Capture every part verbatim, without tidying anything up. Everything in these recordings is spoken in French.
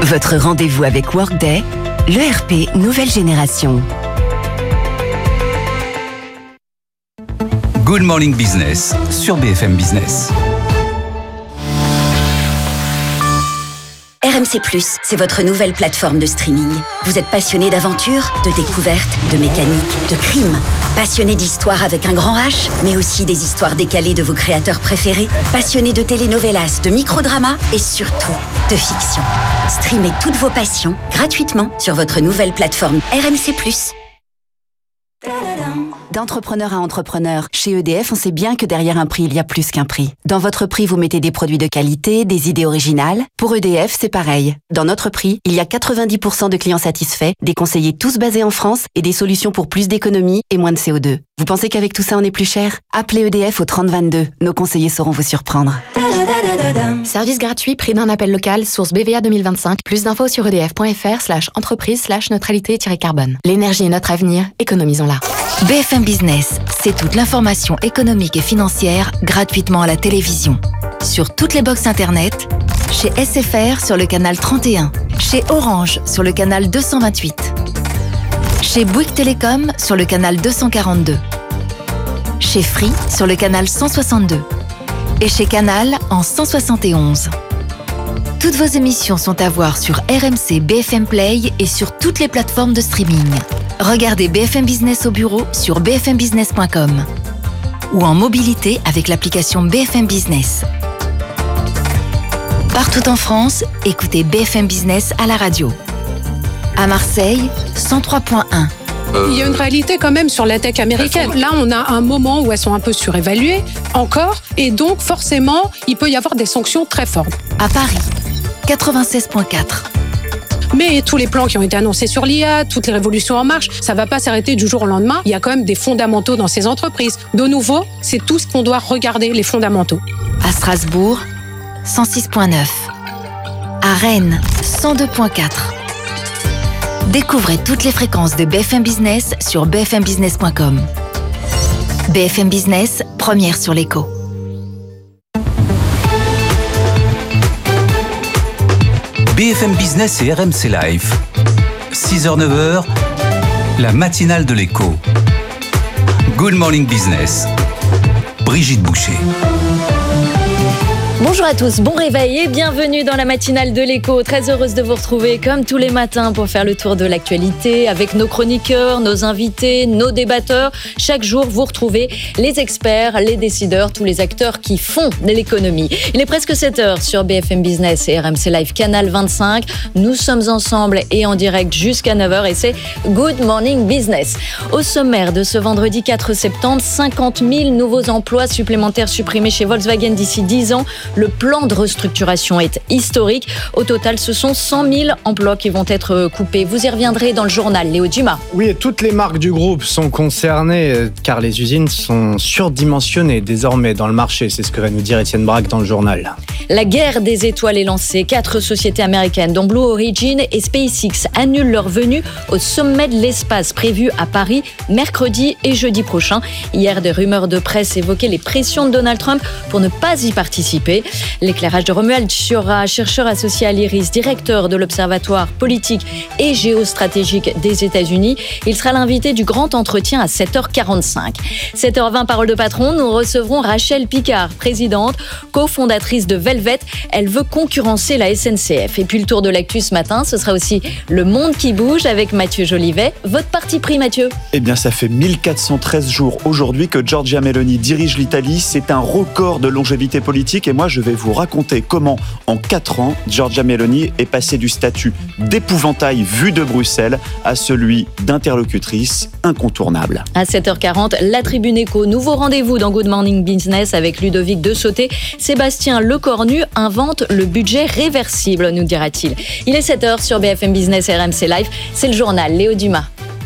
Votre rendez-vous avec Workday, l'E R P nouvelle génération. Good Morning Business sur B F M Business. R M C plus, c'est votre nouvelle plateforme de streaming. Vous êtes passionné d'aventure, de découverte, de mécanique, de crime. Passionné d'histoire avec un grand H, mais aussi des histoires décalées de vos créateurs préférés. Passionné de telenovelas, de microdramas et surtout de fiction. Streamez toutes vos passions gratuitement sur votre nouvelle plateforme R M C plus. D'entrepreneur à entrepreneur, chez E D F, on sait bien que derrière un prix, il y a plus qu'un prix. Dans votre prix, vous mettez des produits de qualité, des idées originales. Pour E D F, c'est pareil. Dans notre prix, il y a quatre-vingt-dix pour cent de clients satisfaits, des conseillers tous basés en France et des solutions pour plus d'économie et moins de C O deux. Vous pensez qu'avec tout ça, on est plus cher ? Appelez E D F au trente vingt-deux. Nos conseillers sauront vous surprendre. Service gratuit, prix d'un appel local, source B V A deux mille vingt-cinq. Plus d'infos sur edf.fr slash entreprise slash neutralité-carbone. L'énergie est notre avenir, économisons-la. B F M Business, c'est toute l'information économique et financière gratuitement à la télévision. Sur toutes les box internet, chez S F R sur le canal trente et un, chez Orange sur le canal deux cent vingt-huit, chez Bouygues Télécom sur le canal deux cent quarante-deux, chez Free sur le canal cent soixante-deux et chez Canal en cent soixante et onze. Toutes vos émissions sont à voir sur R M C B F M Play et sur toutes les plateformes de streaming. Regardez B F M Business au bureau sur b f m business point com ou en mobilité avec l'application B F M Business. Partout en France, écoutez B F M Business à la radio. À Marseille, cent trois point un. Il y a une réalité quand même sur la tech américaine. Là, on a un moment où elles sont un peu surévaluées, encore, et donc forcément, il peut y avoir des sanctions très fortes. À Paris, quatre-vingt-seize point quatre. Mais tous les plans qui ont été annoncés sur l'I A, toutes les révolutions en marche, ça ne va pas s'arrêter du jour au lendemain. Il y a quand même des fondamentaux dans ces entreprises. De nouveau, c'est tout ce qu'on doit regarder, les fondamentaux. À Strasbourg, cent six point neuf. À Rennes, cent deux point quatre. Découvrez toutes les fréquences de B F M Business sur b f m business point com. B F M Business, première sur l'écho. B F M Business et R M C Live. six heures neuf heures, la matinale de l'écho. Good Morning Business. Brigitte Boucher. Bonjour à tous, bon réveil et bienvenue dans la matinale de l'écho. Très heureuse de vous retrouver comme tous les matins pour faire le tour de l'actualité avec nos chroniqueurs, nos invités, nos débatteurs. Chaque jour, vous retrouvez les experts, les décideurs, tous les acteurs qui font de l'économie. Il est presque sept heures sur B F M Business et R M C Live Canal vingt-cinq. Nous sommes ensemble et en direct jusqu'à neuf heures et c'est Good Morning Business. Au sommaire de ce vendredi quatre septembre, cinquante mille nouveaux emplois supplémentaires supprimés chez Volkswagen d'ici dix ans. Le plan de restructuration est historique. Au total, ce sont cent mille emplois qui vont être coupés. Vous y reviendrez dans le journal. Léo Dumas. Oui, et toutes les marques du groupe sont concernées car les usines sont surdimensionnées désormais dans le marché. C'est ce que va nous dire Étienne Braque dans le journal. La guerre des étoiles est lancée. Quatre sociétés américaines, dont Blue Origin et SpaceX, annulent leur venue au sommet de l'espace prévu à Paris mercredi et jeudi prochain. Hier, des rumeurs de presse évoquaient les pressions de Donald Trump pour ne pas y participer. L'éclairage de Romuald Chiora, chercheur associé à l'I R I S, directeur de l'Observatoire politique et géostratégique des États-Unis. Il sera l'invité du grand entretien à sept heures quarante-cinq. sept heures vingt, parole de patron, nous recevrons Rachel Picard, présidente, cofondatrice de Velvet. Elle veut concurrencer la S N C F. Et puis le tour de l'actu ce matin, ce sera aussi le monde qui bouge avec Mathieu Jolivet. Votre parti pris, Mathieu ? Eh bien, ça fait mille quatre cent treize jours aujourd'hui que Giorgia Meloni dirige l'Italie. C'est un record de longévité politique et moi, je vais vous raconter comment, en quatre ans, Giorgia Meloni est passée du statut d'épouvantail vu de Bruxelles à celui d'interlocutrice incontournable. À sept heures quarante, la Tribune Éco. Nouveau rendez-vous dans Good Morning Business avec Ludovic de Sauté. Sébastien Lecornu invente le budget réversible, nous dira-t-il. Il est sept heures sur B F M Business et R M C Live. C'est le journal Léo Dumas.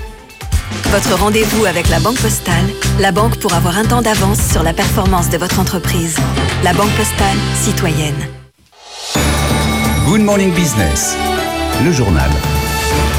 Votre rendez-vous avec la Banque Postale, la banque pour avoir un temps d'avance sur la performance de votre entreprise. La Banque Postale, citoyenne. Good Morning Business, le journal.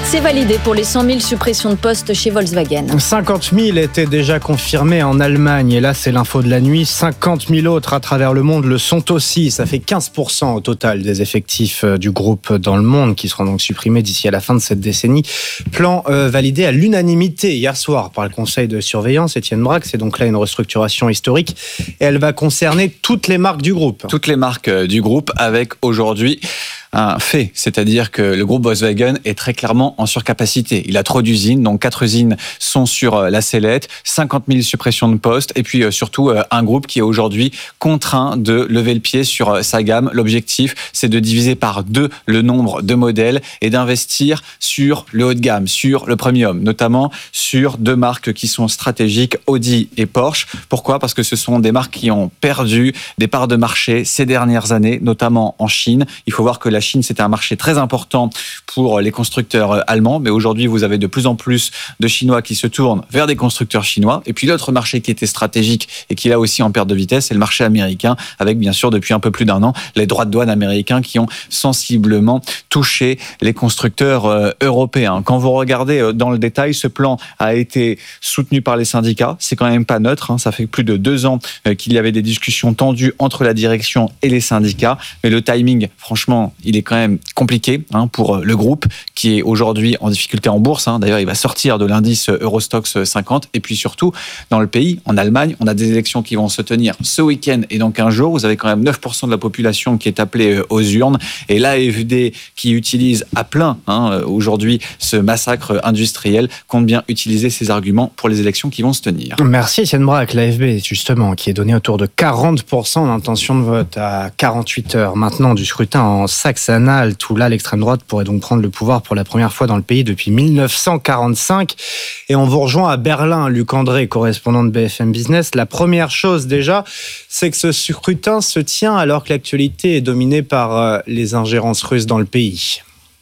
C'est validé pour les cent mille suppressions de postes chez Volkswagen. cinquante mille étaient déjà confirmés en Allemagne. Et là, c'est l'info de la nuit. cinquante mille autres à travers le monde le sont aussi. Ça fait quinze pour cent au total des effectifs du groupe dans le monde qui seront donc supprimés d'ici à la fin de cette décennie. Plan euh, validé à l'unanimité hier soir par le conseil de surveillance. Étienne Braque, c'est donc là une restructuration historique. Et elle va concerner toutes les marques du groupe. Toutes les marques du groupe avec aujourd'hui un fait, c'est-à-dire que le groupe Volkswagen est très clairement en surcapacité. Il a trop d'usines, donc quatre usines sont sur la sellette, cinquante mille suppressions de postes, et puis surtout un groupe qui est aujourd'hui contraint de lever le pied sur sa gamme. L'objectif, c'est de diviser par deux le nombre de modèles et d'investir sur le haut de gamme, sur le premium, notamment sur deux marques qui sont stratégiques, Audi et Porsche. Pourquoi ? Parce que ce sont des marques qui ont perdu des parts de marché ces dernières années, notamment en Chine. Il faut voir que la Chine, c'était un marché très important pour les constructeurs allemands, mais aujourd'hui, vous avez de plus en plus de Chinois qui se tournent vers des constructeurs chinois. Et puis l'autre marché qui était stratégique et qui est là aussi en perte de vitesse, c'est le marché américain, avec bien sûr depuis un peu plus d'un an les droits de douane américains qui ont sensiblement touché les constructeurs euh, européens. Quand vous regardez euh, dans le détail, ce plan a été soutenu par les syndicats. C'est quand même pas neutre, hein. Ça fait plus de deux ans euh, qu'il y avait des discussions tendues entre la direction et les syndicats, mais le timing, franchement, il est quand même compliqué hein, pour le groupe qui est aujourd'hui en difficulté en bourse. Hein. D'ailleurs, il va sortir de l'indice Eurostoxx cinquante. Et puis surtout, dans le pays, en Allemagne, on a des élections qui vont se tenir ce week-end et dans quinze jours. Vous avez quand même neuf pour cent de la population qui est appelée aux urnes. Et l'A F D, qui utilise à plein hein, aujourd'hui ce massacre industriel, compte bien utiliser ces arguments pour les élections qui vont se tenir. Merci Étienne Braque. L'A F B, justement, qui est donné autour de quarante pour cent d'intention de vote à quarante-huit heures maintenant du scrutin en Saxe-Anhalt, où là, l'extrême droite pourrait donc prendre le pouvoir pour la première fois dans le pays depuis mille neuf cent quarante-cinq. Et on vous rejoint à Berlin, Luc André, correspondant de B F M Business. La première chose déjà, c'est que ce scrutin se tient alors que l'actualité est dominée par les ingérences russes dans le pays.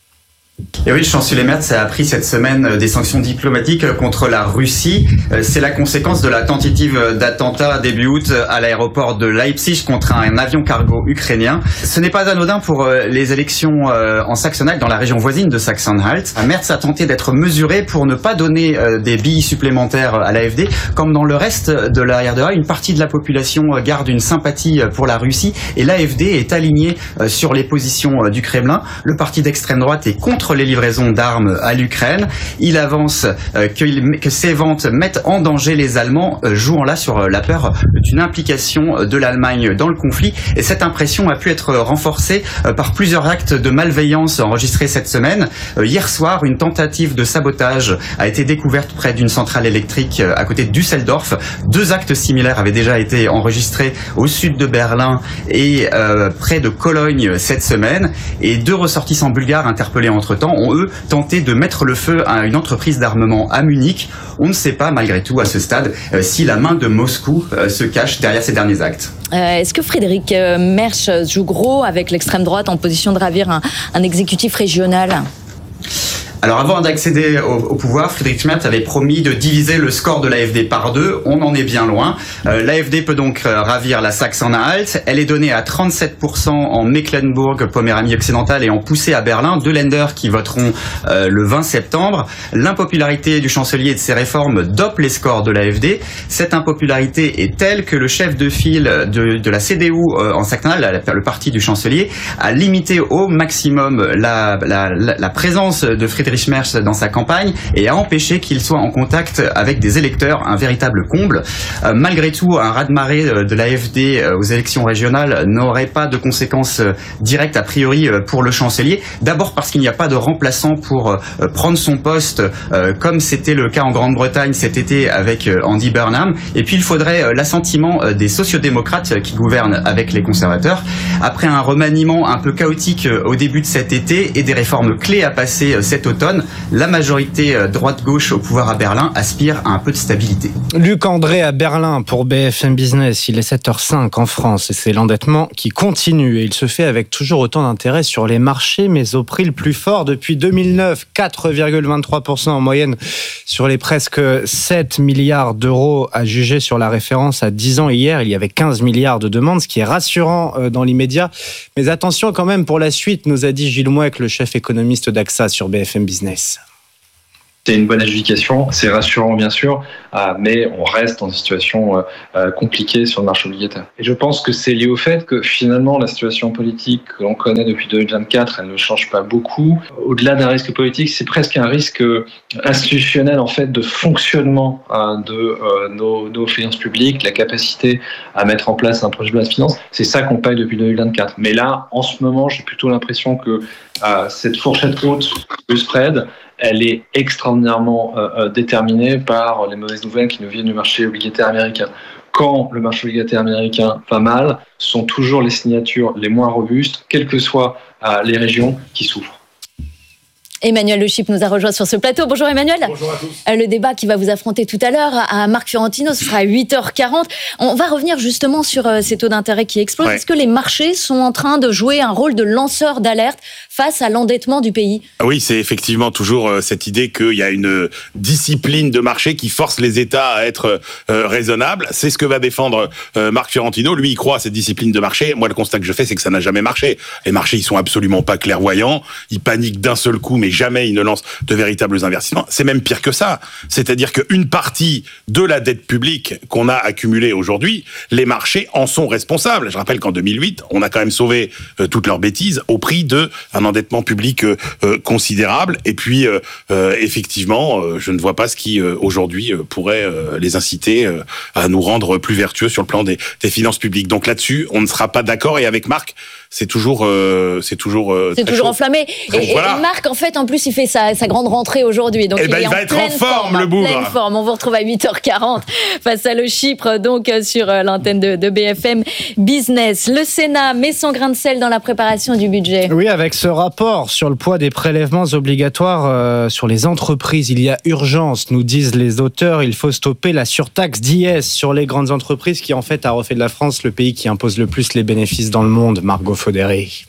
Et oui, le chancelier Merz a pris cette semaine des sanctions diplomatiques contre la Russie. C'est la conséquence de la tentative d'attentat début août à l'aéroport de Leipzig contre un avion cargo ukrainien. Ce n'est pas anodin pour les élections en Saxe-Anhalt, dans la région voisine de Saxe-Anhalt. Merz a tenté d'être mesuré pour ne pas donner des billes supplémentaires à l'A F D. Comme dans le reste de la R deux A, une partie de la population garde une sympathie pour la Russie et l'A F D est aligné sur les positions du Kremlin. Le parti d'extrême droite est contre les livraisons d'armes à l'Ukraine. Il avance euh, que, que ces ventes mettent en danger les Allemands, euh, jouant là sur euh, la peur d'une implication de l'Allemagne dans le conflit. Et cette impression a pu être renforcée euh, par plusieurs actes de malveillance enregistrés cette semaine. Euh, hier soir, une tentative de sabotage a été découverte près d'une centrale électrique euh, à côté de Düsseldorf. Deux actes similaires avaient déjà été enregistrés au sud de Berlin et euh, près de Cologne cette semaine. Et deux ressortissants bulgares interpellés entre temps ont eux tenté de mettre le feu à une entreprise d'armement à Munich. On ne sait pas malgré tout à ce stade euh, si la main de Moscou euh, se cache derrière ces derniers actes. Euh, est-ce que Friedrich Merz joue gros avec l'extrême droite en position de ravir un, un exécutif régional ? Alors avant d'accéder au, au pouvoir, Friedrich Merz avait promis de diviser le score de l'A F D par deux. On en est bien loin. Euh, L'A F D peut donc euh, ravir la Saxe-Anhalt. Elle est donnée à trente-sept pour cent en Mecklembourg-Poméranie occidentale et en poussée à Berlin. Deux Länder qui voteront euh, le vingt septembre. L'impopularité du chancelier et de ses réformes dope les scores de l'A F D. Cette impopularité est telle que le chef de file de, de la C D U euh, en Saxe-Anhalt, le parti du chancelier, a limité au maximum la, la, la, la présence de Friedrich Merz dans sa campagne et a empêché qu'il soit en contact avec des électeurs, un véritable comble. Euh, malgré tout, un raz-de-marée de l'A F D aux élections régionales n'aurait pas de conséquences directes a priori pour le chancelier. D'abord parce qu'il n'y a pas de remplaçant pour euh, prendre son poste, euh, comme c'était le cas en Grande-Bretagne cet été avec euh, Andy Burnham. Et puis il faudrait euh, l'assentiment euh, des sociodémocrates qui gouvernent avec les conservateurs. Après un remaniement un peu chaotique euh, au début de cet été et des réformes clés à passer euh, cet automne, la majorité droite-gauche au pouvoir à Berlin aspire à un peu de stabilité. Luc André à Berlin pour B F M Business. Il est sept heures cinq en France et c'est l'endettement qui continue. Et il se fait avec toujours autant d'intérêt sur les marchés, mais au prix le plus fort depuis deux mille neuf, quatre virgule vingt-trois pour cent en moyenne sur les presque sept milliards d'euros à juger sur la référence à dix ans hier. Il y avait quinze milliards de demandes, ce qui est rassurant dans l'immédiat. Mais attention quand même pour la suite, nous a dit Gilles Mouek, le chef économiste d'A X A sur B F M Business. C'est une bonne adjudication, c'est rassurant bien sûr, euh, mais on reste dans une situation euh, euh, compliquée sur le marché obligataire. Et je pense que c'est lié au fait que finalement la situation politique que l'on connaît depuis deux mille vingt-quatre, elle ne change pas beaucoup. Au-delà d'un risque politique, c'est presque un risque institutionnel en fait de fonctionnement hein, de euh, nos, nos finances publiques, la capacité à mettre en place un projet de loi de finances. C'est ça qu'on paye depuis deux mille vingt-quatre. Mais là, en ce moment, j'ai plutôt l'impression que euh, cette fourchette haute du spread, elle est extraordinairement euh, déterminée par les mauvaises nouvelles qui nous viennent du marché obligataire américain. Quand le marché obligataire américain va mal, ce sont toujours les signatures les moins robustes, quelles que soient euh, les régions, qui souffrent. Emmanuel Le Chypre nous a rejoint sur ce plateau. Bonjour Emmanuel. Bonjour à tous. Le débat qui va vous affronter tout à l'heure à Marc Fiorentino, ce sera à huit heures quarante. On va revenir justement sur ces taux d'intérêt qui explosent. Ouais. Est-ce que les marchés sont en train de jouer un rôle de lanceur d'alerte face à l'endettement du pays ? Oui, c'est effectivement toujours cette idée qu'il y a une discipline de marché qui force les États à être raisonnables. C'est ce que va défendre Marc Fiorentino. Lui, il croit à cette discipline de marché. Moi, le constat que je fais, c'est que ça n'a jamais marché. Les marchés, ils sont absolument pas clairvoyants. Ils paniquent d'un seul coup, mais jamais ils ne lancent de véritables investissements. C'est même pire que ça. C'est-à-dire qu'une partie de la dette publique qu'on a accumulée aujourd'hui, les marchés en sont responsables. Je rappelle qu'en deux mille huit, on a quand même sauvé euh, toutes leurs bêtises au prix d'un endettement public euh, euh, considérable. Et puis, euh, euh, effectivement, euh, je ne vois pas ce qui, euh, aujourd'hui, euh, pourrait euh, les inciter euh, à nous rendre plus vertueux sur le plan des, des finances publiques. Donc là-dessus, on ne sera pas d'accord. Et avec Marc, c'est toujours, euh, c'est toujours, euh, c'est toujours chaud. enflammé. Donc, et, voilà. et Marc, en fait, en plus, il fait sa, sa grande rentrée aujourd'hui. Donc, eh il, ben, est il en va être en forme, forme, le bougre. pleine forme. On vous retrouve à huit heures quarante face à Le Chypre, donc sur l'antenne de, de B F M Business. Le Sénat met son grain de sel dans la préparation du budget. Oui, avec ce rapport sur le poids des prélèvements obligatoires euh, sur les entreprises, il y a urgence, nous disent les auteurs. Il faut stopper la surtaxe d'I S sur les grandes entreprises qui, en fait, a refait de la France le pays qui impose le plus les bénéfices dans le monde. Margot Faudéré.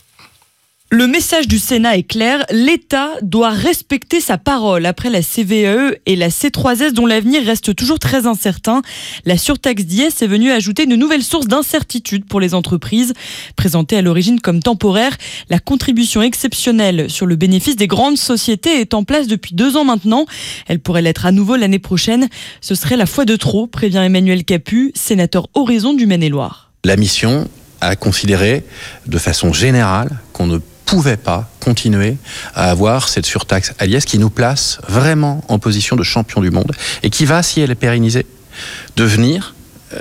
Le message du Sénat est clair, l'État doit respecter sa parole. Après la C V A E et la C trois S dont l'avenir reste toujours très incertain, la surtaxe d'I S est venue ajouter une nouvelle source d'incertitude pour les entreprises. Présentée à l'origine comme temporaire, la contribution exceptionnelle sur le bénéfice des grandes sociétés est en place depuis deux ans maintenant. Elle pourrait l'être à nouveau l'année prochaine. Ce serait la fois de trop, prévient Emmanuel Capu, sénateur Horizon du Maine-et-Loire. La mission a considéré de façon générale qu'on ne pouvait pas continuer à avoir cette surtaxe à l'I S qui nous place vraiment en position de champion du monde et qui va, si elle est pérennisée, devenir euh,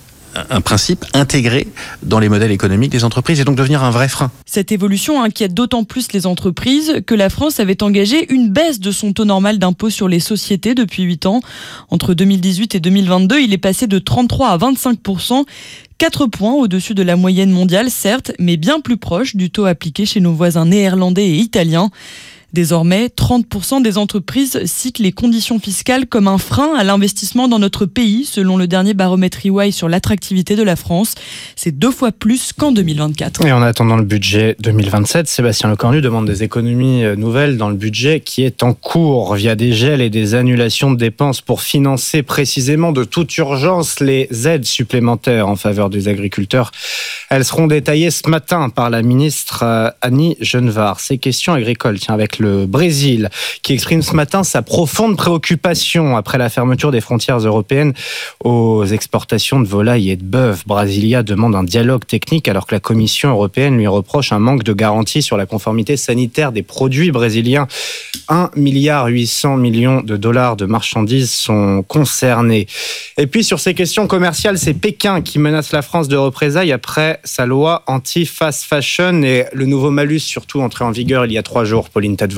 un principe intégré dans les modèles économiques des entreprises et donc devenir un vrai frein. Cette évolution inquiète d'autant plus les entreprises que la France avait engagé une baisse de son taux normal d'impôt sur les sociétés depuis huit ans. Entre deux mille dix-huit et deux mille vingt-deux, il est passé de trente-trois à vingt-cinq pour cent. quatre points au-dessus de la moyenne mondiale, certes, mais bien plus proche du taux appliqué chez nos voisins néerlandais et italiens. Désormais, trente pour cent des entreprises citent les conditions fiscales comme un frein à l'investissement dans notre pays, selon le dernier baromètre E Y sur l'attractivité de la France. C'est deux fois plus qu'en deux mille vingt-quatre. Et en attendant le budget deux mille vingt-sept, Sébastien Lecornu demande des économies nouvelles dans le budget qui est en cours via des gels et des annulations de dépenses pour financer précisément de toute urgence les aides supplémentaires en faveur des agriculteurs. Elles seront détaillées ce matin par la ministre Annie Genevard. Ces questions agricoles, tiens, avec le le Brésil, qui exprime ce matin sa profonde préoccupation après la fermeture des frontières européennes aux exportations de volailles et de bœuf. Brasilia demande un dialogue technique alors que la Commission européenne lui reproche un manque de garantie sur la conformité sanitaire des produits brésiliens. un milliard huit cents millions de dollars de marchandises sont concernés. Et puis sur ces questions commerciales, c'est Pékin qui menace la France de représailles après sa loi anti-fast fashion et le nouveau malus surtout entré en vigueur il y a trois jours. Pauline Tadevin.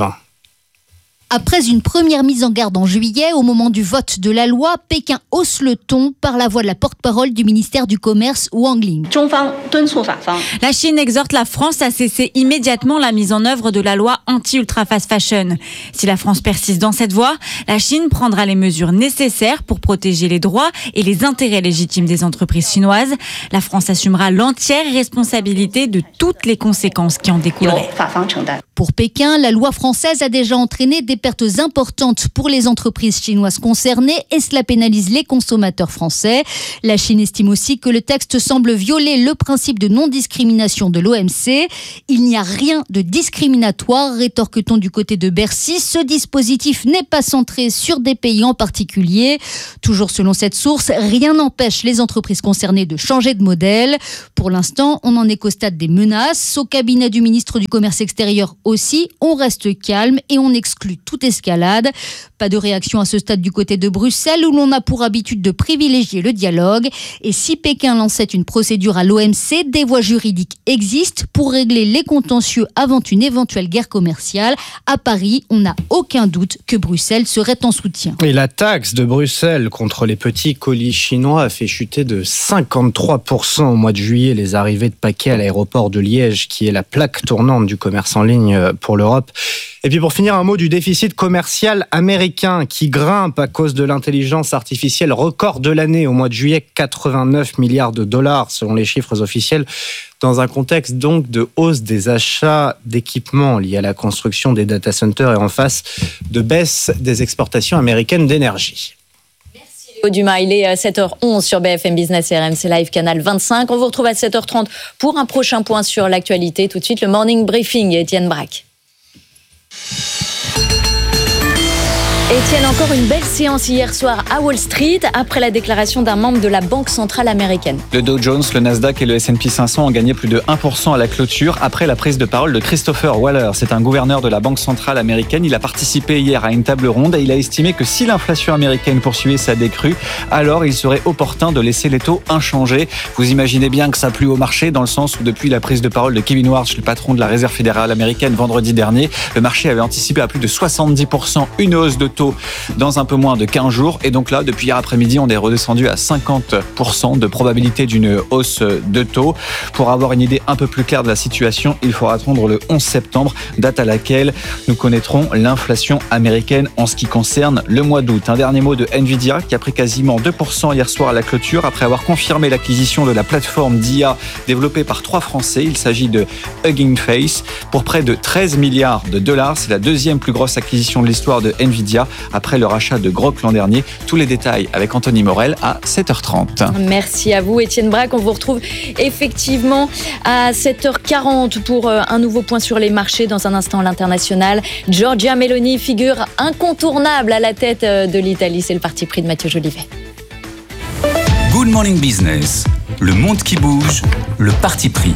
Après une première mise en garde en juillet, au moment du vote de la loi, Pékin hausse le ton par la voix de la porte-parole du ministère du Commerce, Wang Ling. La Chine exhorte la France à cesser immédiatement la mise en œuvre de la loi anti-ultra-fast fashion. Si la France persiste dans cette voie, la Chine prendra les mesures nécessaires pour protéger les droits et les intérêts légitimes des entreprises chinoises. La France assumera l'entière responsabilité de toutes les conséquences qui en découleraient. Pour Pékin, la loi française a déjà entraîné des pertes importantes pour les entreprises chinoises concernées et cela pénalise les consommateurs français. La Chine estime aussi que le texte semble violer le principe de non-discrimination de l'O M C. Il n'y a rien de discriminatoire, rétorque-t-on du côté de Bercy. Ce dispositif n'est pas centré sur des pays en particulier. Toujours selon cette source, rien n'empêche les entreprises concernées de changer de modèle. Pour l'instant, on n'en est qu'au stade des menaces. Au cabinet du ministre du Commerce extérieur aussi, on reste calme et on exclut toute escalade. Pas de réaction à ce stade du côté de Bruxelles où l'on a pour habitude de privilégier le dialogue. Et si Pékin lançait une procédure à l'O M C, des voies juridiques existent pour régler les contentieux avant une éventuelle guerre commerciale. À Paris, on n'a aucun doute que Bruxelles serait en soutien. Et la taxe de Bruxelles contre les petits colis chinois a fait chuter de cinquante-trois pour cent au mois de juillet les arrivées de paquets à l'aéroport de Liège, qui est la plaque tournante du commerce en ligne pour l'Europe. Et puis pour finir, un mot du déficit commercial américain qui grimpe à cause de l'intelligence artificielle. Record de l'année au mois de juillet, quatre-vingt-neuf milliards de dollars selon les chiffres officiels, dans un contexte donc de hausse des achats d'équipements liés à la construction des data centers et en face de baisse des exportations américaines d'énergie. Dumas, il est sept heures onze sur B F M Business et R M C Live, canal vingt-cinq. On vous retrouve à sept heures trente pour un prochain point sur l'actualité. Tout de suite, le Morning Briefing et Étienne Braque. Étienne, encore une belle séance hier soir à Wall Street après la déclaration d'un membre de la Banque centrale américaine. Le Dow Jones, le Nasdaq et le S and P cinq cents ont gagné plus de un pour cent à la clôture après la prise de parole de Christopher Waller. C'est un gouverneur de la Banque centrale américaine. Il a participé hier à une table ronde et il a estimé que si l'inflation américaine poursuivait sa décrue, alors il serait opportun de laisser les taux inchangés. Vous imaginez bien que ça plut au marché dans le sens où depuis la prise de parole de Kevin Warsh, le patron de la Réserve fédérale américaine, vendredi dernier, le marché avait anticipé à plus de soixante-dix pour cent une hausse de taux dans un peu moins de quinze jours. Et donc là, depuis hier après-midi, on est redescendu à cinquante pour cent de probabilité d'une hausse de taux. Pour avoir une idée un peu plus claire de la situation, il faudra attendre le onze septembre, date à laquelle nous connaîtrons l'inflation américaine en ce qui concerne le mois d'août. Un dernier mot de Nvidia qui a pris quasiment deux pour cent hier soir à la clôture après avoir confirmé l'acquisition de la plateforme d'I A développée par trois Français. Il s'agit de Hugging Face pour près de treize milliards de dollars. C'est la deuxième plus grosse acquisition de l'histoire de Nvidia après le rachat de Grok l'an dernier. Tous les détails avec Anthony Morel à sept heures trente. Merci à vous Étienne Braque. On vous retrouve effectivement à sept heures quarante pour un nouveau point sur les marchés. Dans un instant, l'international. Giorgia Meloni, figure incontournable à la tête de l'Italie. C'est le parti pris de Mathieu Jolivet. Good Morning Business, le monde qui bouge, le parti pris.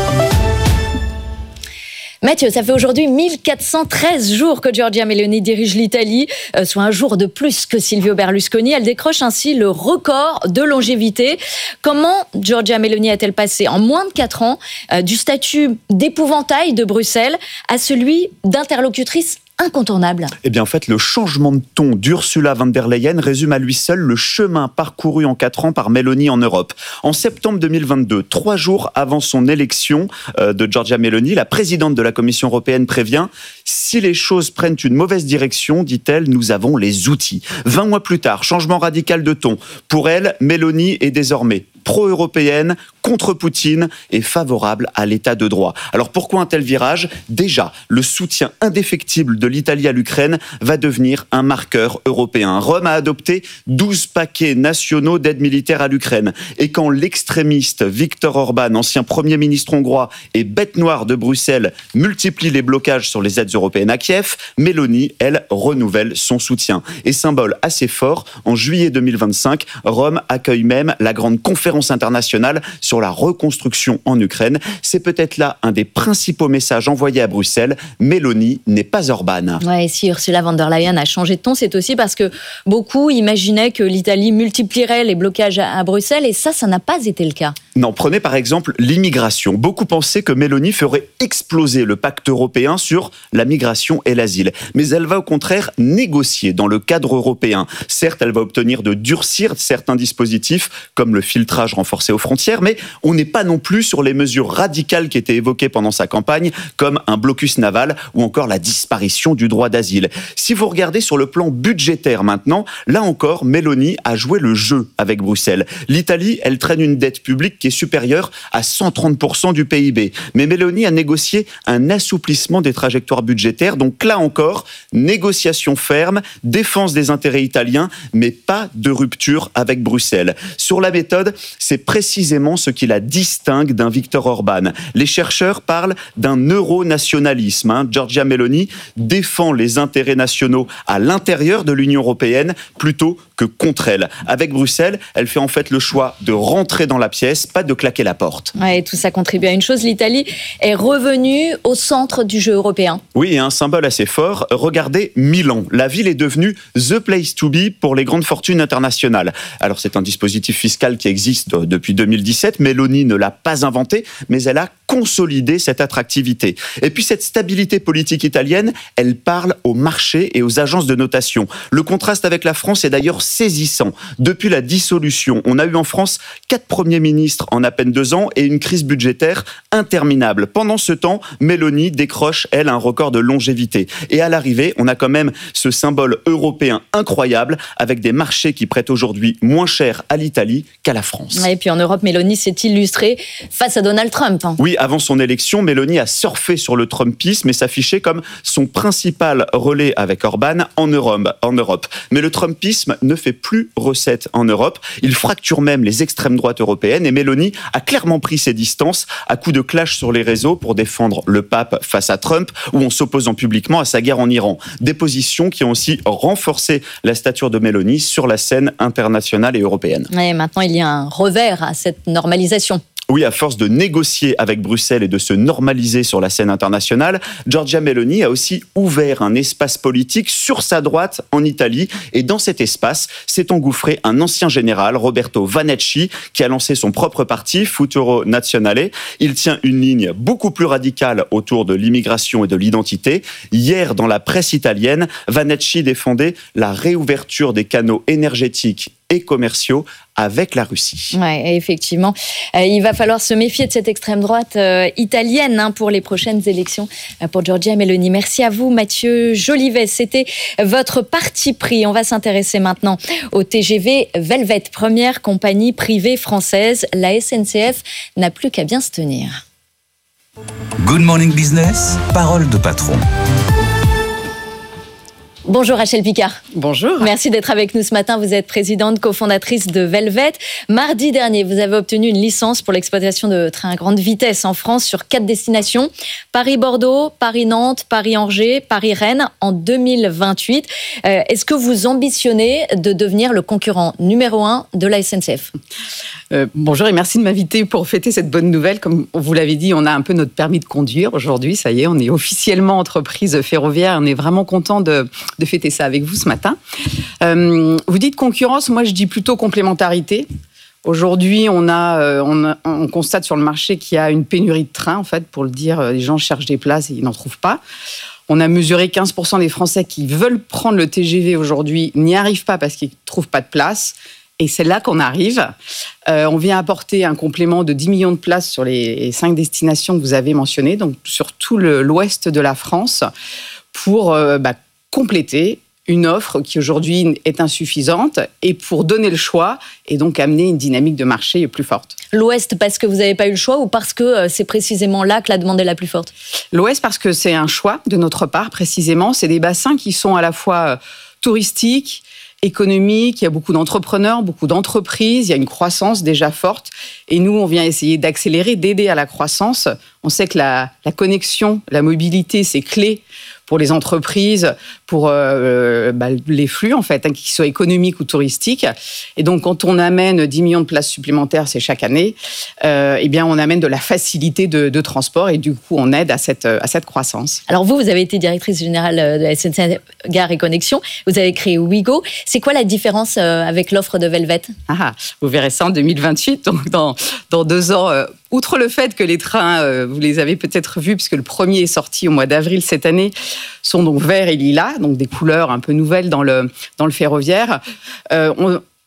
Mathieu, ça fait aujourd'hui mille quatre cent treize jours que Giorgia Meloni dirige l'Italie, euh, soit un jour de plus que Silvio Berlusconi. Elle décroche ainsi le record de longévité. Comment Giorgia Meloni a-t-elle passé en moins de quatre ans euh, du statut d'épouvantail de Bruxelles à celui d'interlocutrice incontournable? Eh bien, en fait, le changement de ton d'Ursula von der Leyen résume à lui seul le chemin parcouru en quatre ans par Meloni en Europe. En septembre deux mille vingt-deux, trois jours avant son élection euh, de Giorgia Meloni, la présidente de la Commission européenne prévient « Si les choses prennent une mauvaise direction, dit-elle, nous avons les outils ». Vingt mois plus tard, changement radical de ton. Pour elle, Meloni est désormais pro-européenne, contre Poutine et favorable à l'état de droit. Alors pourquoi un tel virage ? Déjà, le soutien indéfectible de l'Italie à l'Ukraine va devenir un marqueur européen. Rome a adopté douze paquets nationaux d'aide militaire à l'Ukraine. Et quand l'extrémiste Viktor Orban, ancien Premier ministre hongrois et bête noire de Bruxelles, multiplie les blocages sur les aides européennes à Kiev, Meloni, elle, renouvelle son soutien. Et symbole assez fort, en juillet deux mille vingt-cinq, Rome accueille même la grande conférence internationale sur la reconstruction en Ukraine. C'est peut-être là un des principaux messages envoyés à Bruxelles. Meloni n'est pas Orban. Ouais, et si Ursula von der Leyen a changé de ton, c'est aussi parce que beaucoup imaginaient que l'Italie multiplierait les blocages à Bruxelles et ça, ça n'a pas été le cas. Non, prenez par exemple l'immigration. Beaucoup pensaient que Meloni ferait exploser le pacte européen sur la migration et l'asile. Mais elle va au contraire négocier dans le cadre européen. Certes, elle va obtenir de durcir certains dispositifs, comme le filtrage filtrage renforcé aux frontières, mais on n'est pas non plus sur les mesures radicales qui étaient évoquées pendant sa campagne, comme un blocus naval ou encore la disparition du droit d'asile. Si vous regardez sur le plan budgétaire maintenant, là encore, Meloni a joué le jeu avec Bruxelles. L'Italie, elle traîne une dette publique qui est supérieure à cent trente pour cent du P I B. Mais Meloni a négocié un assouplissement des trajectoires budgétaires. Donc là encore, négociation ferme, défense des intérêts italiens, mais pas de rupture avec Bruxelles. Sur la méthode, c'est précisément ce qui la distingue d'un Viktor Orban. Les chercheurs parlent d'un euro-nationalisme. Hein. Giorgia Meloni défend les intérêts nationaux à l'intérieur de l'Union européenne plutôt que contre elle. Avec Bruxelles, elle fait en fait le choix de rentrer dans la pièce, pas de claquer la porte. Ouais, et tout ça contribue à une chose, l'Italie est revenue au centre du jeu européen. Oui, et un symbole assez fort, regardez Milan. La ville est devenue the place to be pour les grandes fortunes internationales. Alors c'est un dispositif fiscal qui existe depuis deux mille dix-sept, Meloni ne l'a pas inventé, mais elle a consolidé cette attractivité. Et puis cette stabilité politique italienne, elle parle aux marchés et aux agences de notation. Le contraste avec la France est d'ailleurs saisissant. Depuis la dissolution, on a eu en France quatre premiers ministres en à peine deux ans et une crise budgétaire interminable. Pendant ce temps, Meloni décroche, elle, un record de longévité. Et à l'arrivée, on a quand même ce symbole européen incroyable avec des marchés qui prêtent aujourd'hui moins cher à l'Italie qu'à la France. Et puis en Europe, Meloni s'est illustrée face à Donald Trump. Oui, avant son élection, Meloni a surfé sur le Trumpisme et s'affichait comme son principal relais avec Orban en Europe. En Europe. Mais le Trumpisme ne fait plus recette en Europe. Il fracture même les extrêmes droites européennes et Meloni a clairement pris ses distances à coups de clash sur les réseaux pour défendre le pape face à Trump ou en s'opposant publiquement à sa guerre en Iran. Des positions qui ont aussi renforcé la stature de Meloni sur la scène internationale et européenne. Et maintenant, il y a un revers à cette normalisation. Oui, à force de négocier avec Bruxelles et de se normaliser sur la scène internationale, Giorgia Meloni a aussi ouvert un espace politique sur sa droite en Italie. Et dans cet espace s'est engouffré un ancien général, Roberto Vanacci, qui a lancé son propre parti, Futuro Nazionale. Il tient une ligne beaucoup plus radicale autour de l'immigration et de l'identité. Hier, dans la presse italienne, Vanacci défendait la réouverture des canaux énergétiques et commerciaux avec la Russie. Ouais, effectivement. Euh, il va falloir se méfier de cette extrême droite euh, italienne hein, pour les prochaines élections euh, pour Giorgia Meloni. Merci à vous, Mathieu Jolivet. C'était votre parti pris. On va s'intéresser maintenant au T G V Velvet, première compagnie privée française. La S N C F n'a plus qu'à bien se tenir. Good Morning Business, parole de patron. Bonjour Rachel Picard. Bonjour. Merci d'être avec nous ce matin. Vous êtes présidente, cofondatrice de Velvet. Mardi dernier, vous avez obtenu une licence pour l'exploitation de trains à grande vitesse en France sur quatre destinations. Paris-Bordeaux, Paris-Nantes, Paris-Angers, Paris-Rennes en deux mille vingt-huit. Euh, est-ce que vous ambitionnez de devenir le concurrent numéro un de la S N C F ? Euh, bonjour et merci de m'inviter pour fêter cette bonne nouvelle. Comme vous l'avez dit, on a un peu notre permis de conduire aujourd'hui. Ça y est, on est officiellement entreprise ferroviaire. On est vraiment content de, de fêter ça avec vous ce matin. Euh, vous dites concurrence, moi je dis plutôt complémentarité. Aujourd'hui, on, a, euh, on, a, on constate sur le marché qu'il y a une pénurie de trains, en fait, pour le dire. Les gens cherchent des places et ils n'en trouvent pas. On a mesuré quinze pour cent des Français qui veulent prendre le T G V aujourd'hui n'y arrivent pas parce qu'ils ne trouvent pas de place. Et c'est là qu'on arrive. Euh, on vient apporter un complément de dix millions de places sur les cinq destinations que vous avez mentionnées, donc sur tout le, l'ouest de la France, pour euh, bah, compléter une offre qui aujourd'hui est insuffisante et pour donner le choix et donc amener une dynamique de marché plus forte. L'ouest parce que vous n'avez pas eu le choix ou parce que c'est précisément là que la demande est la plus forte ? L'ouest parce que c'est un choix de notre part précisément. C'est des bassins qui sont à la fois touristiques, économique, il y a beaucoup d'entrepreneurs, beaucoup d'entreprises, il y a une croissance déjà forte. Et nous, on vient essayer d'accélérer, d'aider à la croissance. On sait que la, la connexion, la mobilité, c'est clé pour les entreprises, pour euh, bah, les flux, en fait, hein, qu'ils soient économiques ou touristiques. Et donc, quand on amène dix millions de places supplémentaires, c'est chaque année, euh, eh bien, on amène de la facilité de, de transport et du coup, on aide à cette, à cette croissance. Alors vous, vous avez été directrice générale de la S N C F Gare et Connexion. Vous avez créé Ouigo. C'est quoi la différence avec l'offre de Velvet ? Ah, vous verrez ça en deux mille vingt-huit, donc dans, dans deux ans. Euh, outre le fait que les trains, euh, vous les avez peut-être vus, puisque le premier est sorti au mois d'avril cette année, sont donc verts et lilas, donc des couleurs un peu nouvelles dans le, dans le ferroviaire. Euh, on,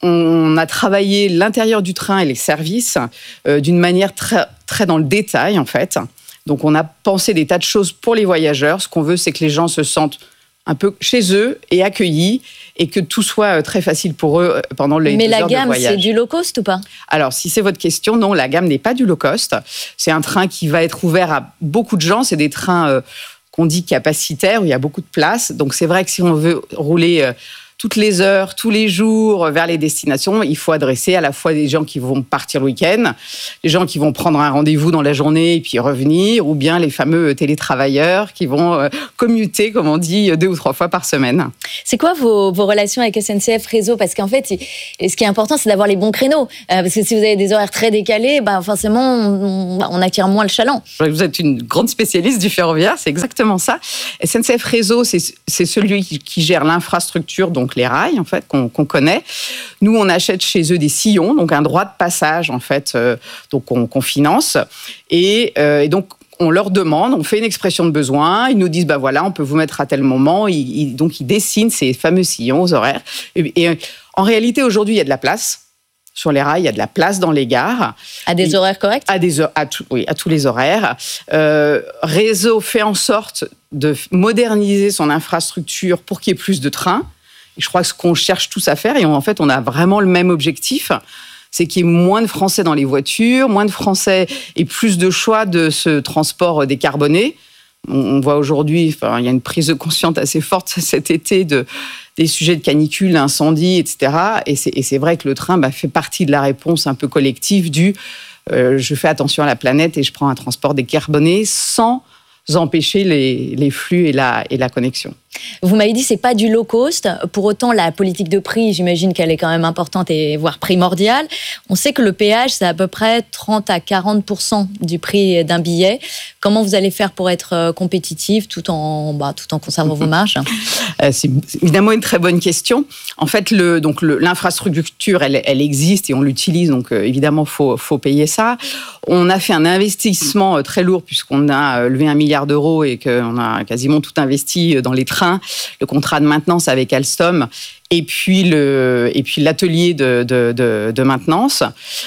on a travaillé l'intérieur du train et les services euh, d'une manière très, très dans le détail, en fait. Donc, on a pensé des tas de choses pour les voyageurs. Ce qu'on veut, c'est que les gens se sentent un peu chez eux et accueillis et que tout soit très facile pour eux pendant les Mais deux heures de voyage. Mais la gamme, c'est du low cost ou pas ? Alors, si c'est votre question, non, la gamme n'est pas du low cost. C'est un train qui va être ouvert à beaucoup de gens. C'est des trains euh, qu'on dit capacitaires, où il y a beaucoup de place. Donc, c'est vrai que si on veut rouler euh, toutes les heures, tous les jours vers les destinations, il faut adresser à la fois des gens qui vont partir le week-end, des gens qui vont prendre un rendez-vous dans la journée et puis revenir, ou bien les fameux télétravailleurs qui vont euh, commuter, comme on dit, deux ou trois fois par semaine. C'est quoi vos, vos relations avec S N C F Réseau ? Parce qu'en fait, ce qui est important, c'est d'avoir les bons créneaux. Euh, parce que si vous avez des horaires très décalés, bah forcément, on, on attire moins le chaland. Vous êtes une grande spécialiste du ferroviaire, c'est exactement ça. S N C F Réseau, c'est, c'est celui qui, qui gère l'infrastructure, donc les rails, en fait, qu'on, qu'on connaît. Nous, on achète chez eux des sillons, donc un droit de passage, en fait, euh, donc qu'on, qu'on finance. Et, euh, et donc, on leur demande, on fait une expression de besoin, ils nous disent, bah voilà, on peut vous mettre à tel moment. Ils, ils, donc, ils dessinent ces fameux sillons aux horaires. Et, et en réalité, aujourd'hui, il y a de la place. Sur les rails, il y a de la place dans les gares. À des et, horaires corrects ? À, des, à, tout, oui, à tous les horaires. Euh, Réseau fait en sorte de moderniser son infrastructure pour qu'il y ait plus de trains. Et je crois que ce qu'on cherche tous à faire, et on, en fait, on a vraiment le même objectif, c'est qu'il y ait moins de Français dans les voitures, moins de Français et plus de choix de ce transport décarboné. On, on voit aujourd'hui, enfin, il y a une prise de conscience assez forte cet été de, des sujets de canicule, incendie, et cetera. Et c'est, et c'est vrai que le train bah, fait partie de la réponse un peu collective du euh, je fais attention à la planète et je prends un transport décarboné sans empêcher les, les flux et la, et la connexion. Vous m'avez dit que ce n'est pas du low cost. Pour autant, la politique de prix, j'imagine qu'elle est quand même importante et voire primordiale. On sait que le péage, c'est à peu près trente à quarante pour cent du prix d'un billet. Comment vous allez faire pour être compétitif tout en, bah, tout en conservant vos marges ? C'est évidemment une très bonne question. En fait, le, donc le, l'infrastructure, elle, elle existe et on l'utilise, donc euh, évidemment, il faut, faut payer ça. On a fait un investissement très lourd puisqu'on a levé un milliard d'euros et qu'on a quasiment tout investi dans les trains, le contrat de maintenance avec Alstom et puis, le, et puis l'atelier de, de, de, de maintenance.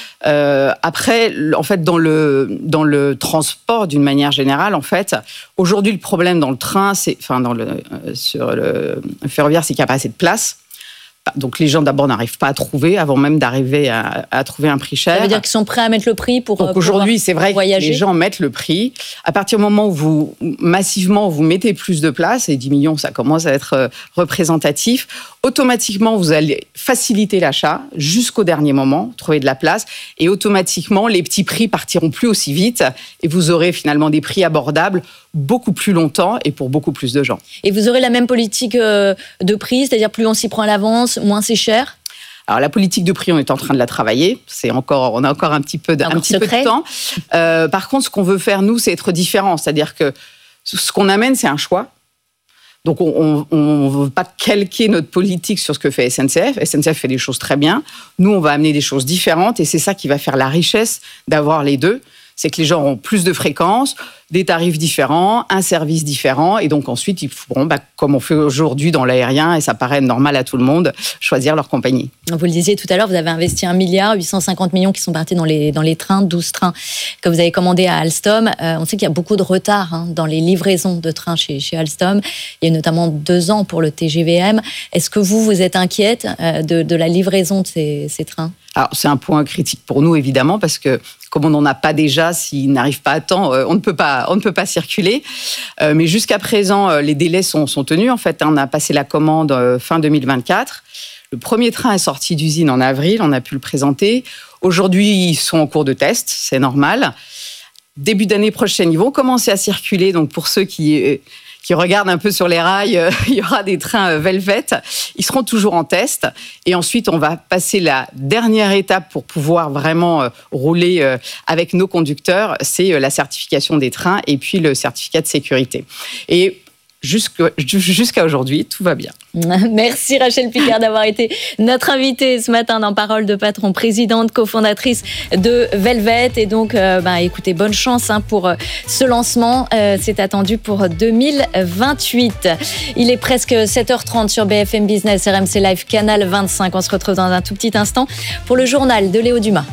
Euh, après, en fait, dans le, dans le transport, d'une manière générale, en fait, aujourd'hui, le problème dans le train, c'est, enfin, dans le, euh, sur le ferroviaire, c'est qu'il n'y a pas assez de place. Donc, les gens, d'abord, n'arrivent pas à trouver, avant même d'arriver à, à trouver un prix cher. Ça veut dire qu'ils sont prêts à mettre le prix pour Donc, aujourd'hui, c'est vrai voyager. Que les gens mettent le prix. À partir du moment où vous, massivement, vous mettez plus de place, et dix millions, ça commence à être représentatif, automatiquement, vous allez faciliter l'achat jusqu'au dernier moment, trouver de la place, et automatiquement, les petits prix partiront plus aussi vite, et vous aurez finalement des prix abordables beaucoup plus longtemps et pour beaucoup plus de gens. Et vous aurez la même politique de prix, c'est-à-dire plus on s'y prend à l'avance, moins c'est cher ? Alors la politique de prix, on est en train de la travailler. C'est encore, on a encore un petit peu de, un petit peu de temps. Euh, par contre, ce qu'on veut faire nous, c'est être différent, c'est-à-dire que ce qu'on amène, c'est un choix. Donc on ne veut pas calquer notre politique sur ce que fait S N C F. S N C F fait des choses très bien. Nous, on va amener des choses différentes et c'est ça qui va faire la richesse d'avoir les deux. C'est que les gens auront plus de fréquences, des tarifs différents, un service différent, et donc ensuite, ils pourront, bah, comme on fait aujourd'hui dans l'aérien, et ça paraît normal à tout le monde, choisir leur compagnie. Vous le disiez tout à l'heure, vous avez investi un milliard, huit cent cinquante millions qui sont partis dans les, dans les trains, douze trains que vous avez commandés à Alstom. Euh, on sait qu'il y a beaucoup de retard hein, dans les livraisons de trains chez, chez Alstom. Il y a notamment deux ans pour le T G V M. Est-ce que vous, vous êtes inquiète euh, de, de la livraison de ces, ces trains ? Alors, c'est un point critique pour nous, évidemment, parce que comme on n'en a pas déjà, s'ils n'arrivent pas à temps, on ne peut pas, on ne peut pas circuler. Euh, mais jusqu'à présent, les délais sont, sont tenus. En fait, on a passé la commande fin deux mille vingt-quatre. Le premier train est sorti d'usine en avril, on a pu le présenter. Aujourd'hui, ils sont en cours de test, c'est normal. Début d'année prochaine, ils vont commencer à circuler. Donc, pour ceux qui... qui regardent un peu sur les rails, euh, il y aura des trains Velvet. Ils seront toujours en test. Et ensuite, on va passer la dernière étape pour pouvoir vraiment euh, rouler euh, avec nos conducteurs. C'est euh, la certification des trains et puis le certificat de sécurité. Et jusqu'à, jusqu'à aujourd'hui, tout va bien. Merci Rachel Picard d'avoir été notre invitée ce matin dans Parole de Patron, présidente, cofondatrice de Velvet. Et donc, euh, bah, écoutez, bonne chance hein, pour euh, ce lancement. Euh, c'est attendu pour deux mille vingt-huit. Il est presque sept heures trente sur B F M Business, R M C Live, Canal vingt-cinq. On se retrouve dans un tout petit instant pour le journal de Léo Dumas.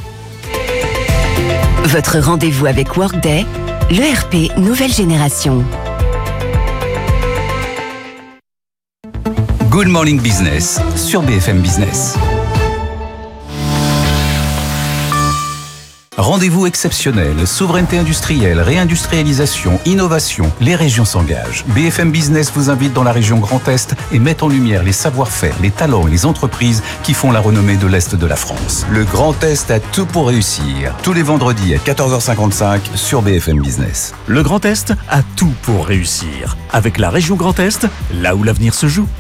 Votre rendez-vous avec Workday, l'E R P nouvelle génération. Good Morning Business sur B F M Business. Rendez-vous exceptionnel, souveraineté industrielle, réindustrialisation, innovation, les régions s'engagent. B F M Business vous invite dans la région Grand Est et met en lumière les savoir-faire, les talents et les entreprises qui font la renommée de l'Est de la France. Le Grand Est a tout pour réussir. Tous les vendredis à quatorze heures cinquante-cinq sur B F M Business. Le Grand Est a tout pour réussir. Avec la région Grand Est, là où l'avenir se joue.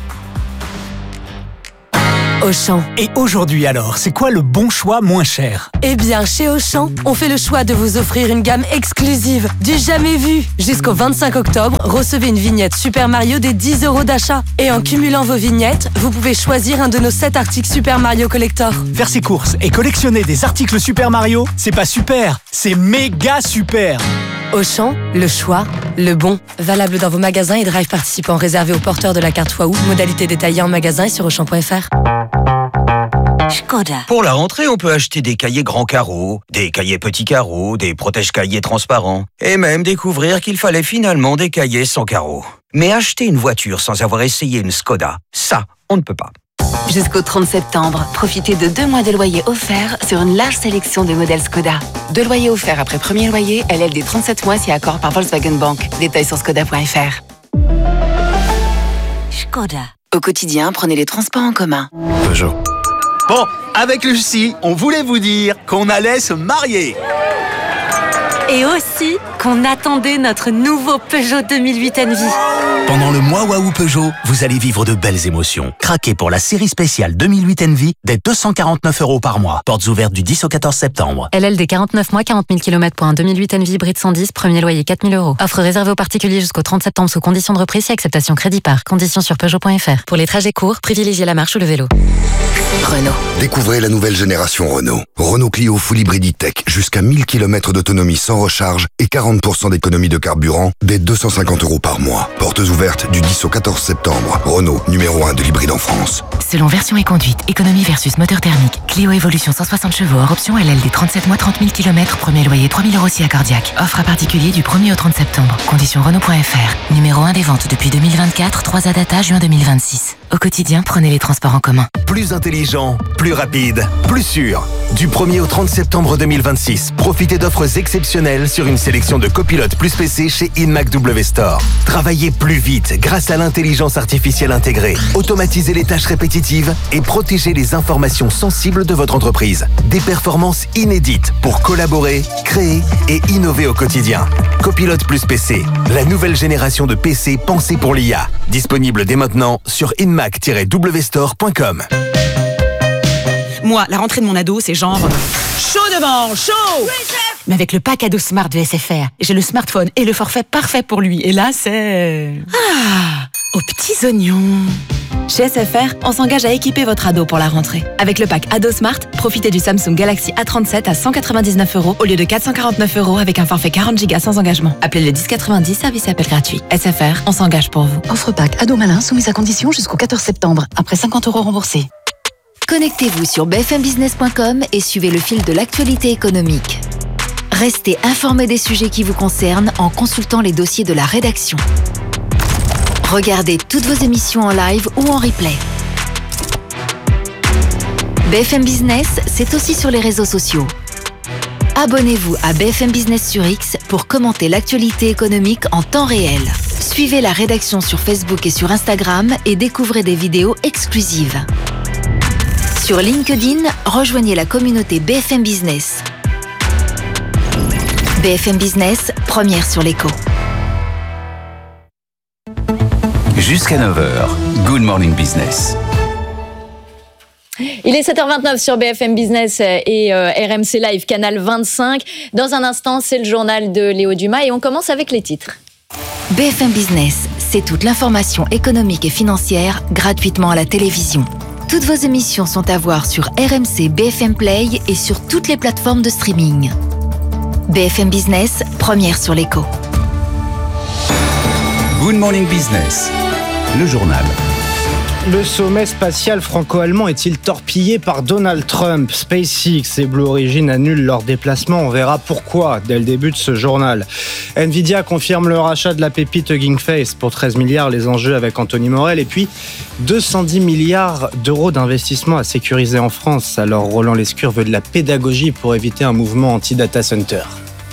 Auchan. Et aujourd'hui alors, c'est quoi le bon choix moins cher? Eh bien, chez Auchan, on fait le choix de vous offrir une gamme exclusive, du jamais vu. Jusqu'au vingt-cinq octobre, recevez une vignette Super Mario des dix euros d'achat. Et en cumulant vos vignettes, vous pouvez choisir un de nos sept articles Super Mario Collector. Faire ses courses et collectionner des articles Super Mario, c'est pas super, c'est méga super. Auchan, le choix, le bon. Valable dans vos magasins et drive participants réservés aux porteurs de la carte Waouh. Modalité détaillée en magasin et sur auchan point f r. Skoda. Pour la rentrée, on peut acheter des cahiers grands carreaux, des cahiers petits carreaux, des protège-cahiers transparents, et même découvrir qu'il fallait finalement des cahiers sans carreaux. Mais acheter une voiture sans avoir essayé une Skoda, ça, on ne peut pas. Jusqu'au trente septembre, profitez de deux mois de loyer offerts sur une large sélection de modèles Skoda. Deux loyers offerts après premier loyer, L L D trente-sept mois si accord par Volkswagen Bank. Détails sur skoda point f r. Skoda. Au quotidien, prenez les transports en commun. Peugeot. Bon, avec Lucie, on voulait vous dire qu'on allait se marier. Et aussi qu'on attendait notre nouveau Peugeot deux mille huit Envy. Pendant le mois Waouh Peugeot, vous allez vivre de belles émotions. Craquez pour la série spéciale deux mille huit Envy dès deux cent quarante-neuf euros par mois. Portes ouvertes du dix au quatorze septembre. L L D quarante-neuf mois, quarante mille kilomètres pour un deux mille huit Envy hybride cent dix, premier loyer quatre mille euros. Offre réservée aux particuliers jusqu'au trente septembre sous conditions de reprise et acceptation crédit par. Conditions sur peugeot point f r. Pour les trajets courts, privilégiez la marche ou le vélo. Renault. Découvrez la nouvelle génération Renault. Renault Clio Full Hybrid E-Tech, jusqu'à mille kilomètres d'autonomie sans recharge et quarante pour cent d'économie de carburant dès deux cent cinquante euros par mois. Portes ouvertes du dix au quatorze septembre. Renault, numéro un de l'hybride en France. Selon version et conduite, économie versus moteur thermique. Clio Evolution cent soixante chevaux, hors option L L D trente-sept mois, trente mille kilomètres, premier loyer trois mille euros si accordiaque. Offre à particulier du premier au trente septembre. Conditions Renault point f r. Numéro un des ventes depuis deux mille vingt-quatre, trois A data juin deux mille vingt-six. Au quotidien, prenez les transports en commun. Plus intelligent, plus rapide, plus sûr. Du premier au trente septembre deux mille vingt-six, profitez d'offres exceptionnelles sur une sélection de copilotes plus P C chez Inmac W Store. Travaillez plus vite grâce à l'intelligence artificielle intégrée. Automatisez les tâches répétitives et protégez les informations sensibles de votre entreprise. Des performances inédites pour collaborer, créer et innover au quotidien. Copilote plus P C, la nouvelle génération de P C pensée pour l'I A. Disponible dès maintenant sur inmac tiret w store point com. Moi, la rentrée de mon ado, c'est genre chaud devant, chaud. Mais avec le pack ado Smart de S F R, j'ai le smartphone et le forfait parfait pour lui. Et là, c'est... Ah, aux petits oignons. Chez S F R, on s'engage à équiper votre ado pour la rentrée. Avec le pack Ado Smart, profitez du Samsung Galaxy A trente-sept à cent quatre-vingt-dix-neuf euros au lieu de quatre cent quarante-neuf euros avec un forfait quarante gigas sans engagement. Appelez le dix quatre-vingt-dix, service appel gratuit. S F R, on s'engage pour vous. Offre pack Ado Malin soumise à condition jusqu'au quatorze septembre, après cinquante euros remboursés. Connectez-vous sur b f m business point com et suivez le fil de l'actualité économique. Restez informé des sujets qui vous concernent en consultant les dossiers de la rédaction. Regardez toutes vos émissions en live ou en replay. B F M Business, c'est aussi sur les réseaux sociaux. Abonnez-vous à B F M Business sur X pour commenter l'actualité économique en temps réel. Suivez la rédaction sur Facebook et sur Instagram et découvrez des vidéos exclusives. Sur LinkedIn, rejoignez la communauté B F M Business. B F M Business, première sur l'écho. Jusqu'à neuf heures, Good Morning Business. Il est sept heures vingt-neuf sur B F M Business et euh, R M C Live, Canal vingt-cinq. Dans un instant, c'est le journal de Léo Dumas et on commence avec les titres. B F M Business, c'est toute l'information économique et financière gratuitement à la télévision. Toutes vos émissions sont à voir sur R M C B F M Play et sur toutes les plateformes de streaming. B F M Business, première sur l'écho. Good Morning Business, le journal. Le sommet spatial franco-allemand est-il torpillé par Donald Trump ? SpaceX et Blue Origin annulent leur déplacement. On verra pourquoi dès le début de ce journal. Nvidia confirme le rachat de la pépite Hugging Face pour treize milliards, les enjeux avec Anthony Morel. Et puis deux cent dix milliards d'euros d'investissement à sécuriser en France. Alors Roland Lescure veut de la pédagogie pour éviter un mouvement anti-data center.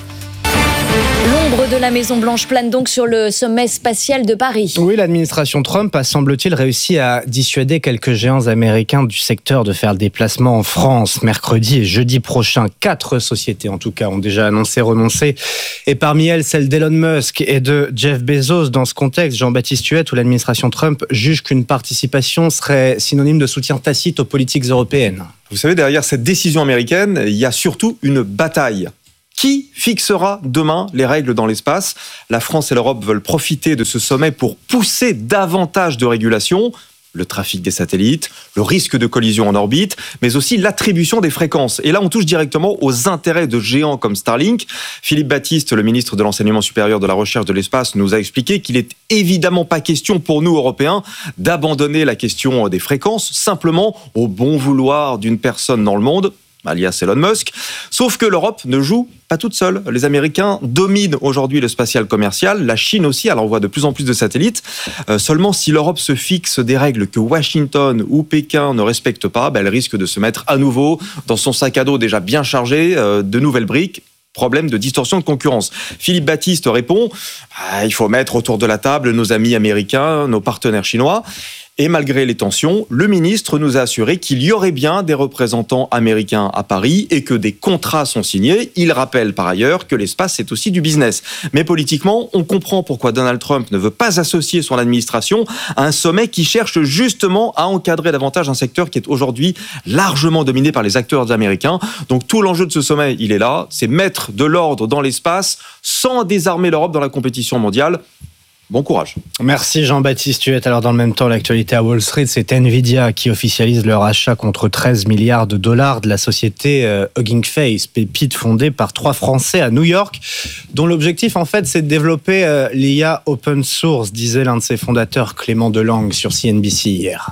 L'ombre de la Maison-Blanche plane donc sur le sommet spatial de Paris. Oui, l'administration Trump a, semble-t-il, réussi à dissuader quelques géants américains du secteur de faire le déplacement en France. Mercredi et jeudi prochain, quatre sociétés en tout cas ont déjà annoncé renoncer. Et parmi elles, celle d'Elon Musk et de Jeff Bezos. Dans ce contexte, Jean-Baptiste Huette, où l'administration Trump juge qu'une participation serait synonyme de soutien tacite aux politiques européennes. Vous savez, derrière cette décision américaine, il y a surtout une bataille. Qui fixera demain les règles dans l'espace ? La France et l'Europe veulent profiter de ce sommet pour pousser davantage de régulation, le trafic des satellites, le risque de collision en orbite, mais aussi l'attribution des fréquences. Et là, on touche directement aux intérêts de géants comme Starlink. Philippe Baptiste, le ministre de l'Enseignement supérieur, de la Recherche, de l'Espace, nous a expliqué qu'il n'est évidemment pas question pour nous, Européens, d'abandonner la question des fréquences, simplement au bon vouloir d'une personne dans le monde, alias Elon Musk. Sauf que l'Europe ne joue pas toute seule. Les Américains dominent aujourd'hui le spatial commercial. La Chine aussi, elle envoie de plus en plus de satellites. Euh, seulement, si l'Europe se fixe des règles que Washington ou Pékin ne respectent pas, ben, elle risque de se mettre à nouveau dans son sac à dos déjà bien chargé euh, de nouvelles briques. Problème de distorsion de concurrence. Philippe Baptiste répond ah, il faut mettre autour de la table nos amis américains, nos partenaires chinois. Et malgré les tensions, le ministre nous a assuré qu'il y aurait bien des représentants américains à Paris et que des contrats sont signés. Il rappelle par ailleurs que l'espace, c'est aussi du business. Mais politiquement, on comprend pourquoi Donald Trump ne veut pas associer son administration à un sommet qui cherche justement à encadrer davantage un secteur qui est aujourd'hui largement dominé par les acteurs américains. Donc tout l'enjeu de ce sommet, il est là, c'est mettre de l'ordre dans l'espace sans désarmer l'Europe dans la compétition mondiale. Bon courage. Merci Jean-Baptiste Huette. Alors dans le même temps, l'actualité à Wall Street, c'est Nvidia qui officialise leur achat contre treize milliards de dollars de la société euh, Hugging Face, pépite fondée par trois Français à New York, dont l'objectif en fait c'est de développer euh, l'I A open source, disait l'un de ses fondateurs, Clément Delangue, sur C N B C hier.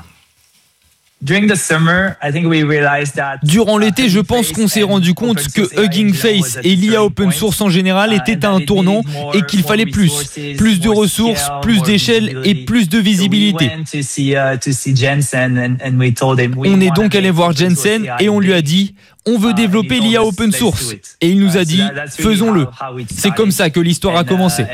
Durant l'été, je pense qu'on s'est rendu compte que Hugging Face et l'I A open source en général étaient à un tournant et qu'il fallait plus. Plus de ressources, plus d'échelle et plus de visibilité. On est donc allé voir Jensen et on lui a dit « On veut développer l'I A open source ». Et il nous a dit « Faisons-le ». C'est comme ça que l'histoire a commencé.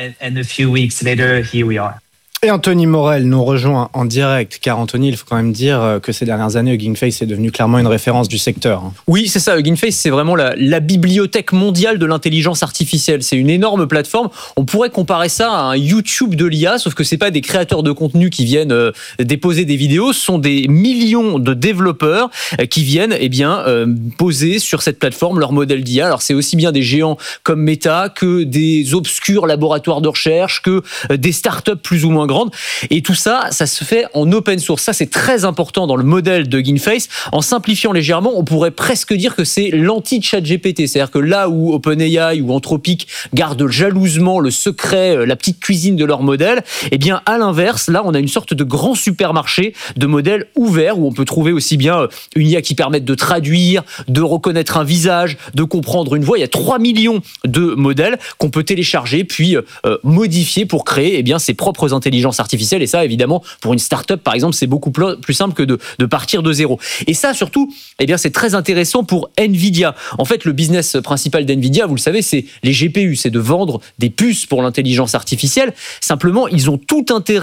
Et Anthony Morel nous rejoint en direct, car Anthony, il faut quand même dire que ces dernières années, Hugging Face est devenu clairement une référence du secteur. Oui, c'est ça. Hugging Face, c'est vraiment la, la bibliothèque mondiale de l'intelligence artificielle. C'est une énorme plateforme. On pourrait comparer ça à un YouTube de l'I A, sauf que c'est pas des créateurs de contenu qui viennent euh, déposer des vidéos, ce sont des millions de développeurs euh, qui viennent eh bien euh, poser sur cette plateforme leur modèle d'I A. Alors c'est aussi bien des géants comme Meta que des obscurs laboratoires de recherche, que euh, des startups plus ou moins grande. Et tout ça, ça se fait en open source. Ça, c'est très important dans le modèle de Hugging Face. En simplifiant légèrement, on pourrait presque dire que c'est l'anti-ChatGPT. C'est-à-dire que là où OpenAI ou Anthropic gardent jalousement le secret, la petite cuisine de leur modèle, eh bien, à l'inverse, là, on a une sorte de grand supermarché de modèles ouverts où on peut trouver aussi bien une I A qui permette de traduire, de reconnaître un visage, de comprendre une voix. Il y a trois millions de modèles qu'on peut télécharger puis euh, modifier pour créer eh bien, ses propres intelligences artificielle. Et ça, évidemment, pour une start-up, par exemple, c'est beaucoup plus simple que de, de partir de zéro. Et ça, surtout, eh bien, c'est très intéressant pour Nvidia. En fait, le business principal d'Nvidia, vous le savez, c'est les G P U, c'est de vendre des puces pour l'intelligence artificielle. Simplement, ils ont tout intérêt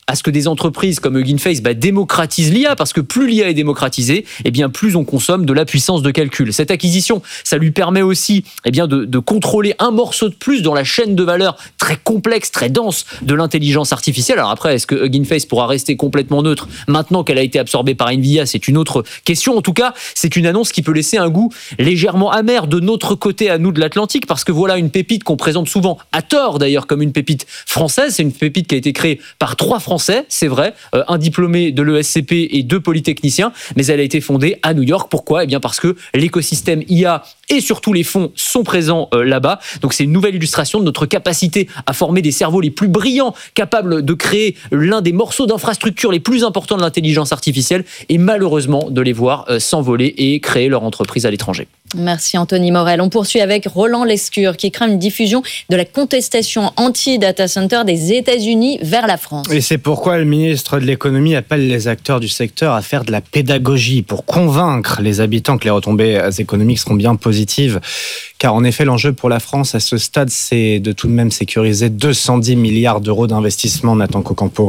à ce que des entreprises comme Hugging Face bah, démocratisent l'I A, parce que plus l'I A est démocratisée, eh bien plus on consomme de la puissance de calcul. Cette acquisition, ça lui permet aussi eh bien, de, de contrôler un morceau de plus dans la chaîne de valeur très complexe, très dense de l'intelligence artificielle. Alors après, est-ce que Hugging Face pourra rester complètement neutre maintenant qu'elle a été absorbée par Nvidia? C'est une autre question. En tout cas, c'est une annonce qui peut laisser un goût légèrement amer de notre côté à nous de l'Atlantique, parce que voilà une pépite qu'on présente souvent, à tort d'ailleurs, comme une pépite française. C'est une pépite qui a été créée par trois Français, c'est vrai, euh, un diplômé de l'E S C P et deux polytechniciens, mais elle a été fondée à New York. Pourquoi? Eh bien parce que l'écosystème I A et surtout les fonds sont présents euh, là-bas. Donc c'est une nouvelle illustration de notre capacité à former des cerveaux les plus brillants, capables de créer l'un des morceaux d'infrastructure les plus importants de l'intelligence artificielle, et malheureusement de les voir euh, s'envoler et créer leur entreprise à l'étranger. Merci Anthony Morel. On poursuit avec Roland Lescure qui craint une diffusion de la contestation anti-data center des États-Unis vers la France. Et c'est pourquoi le ministre de l'économie appelle les acteurs du secteur à faire de la pédagogie pour convaincre les habitants que les retombées économiques seront bien positives. Car en effet, l'enjeu pour la France à ce stade, c'est de tout de même sécuriser deux cent dix milliards d'euros d'investissement. Nathan Cocampo.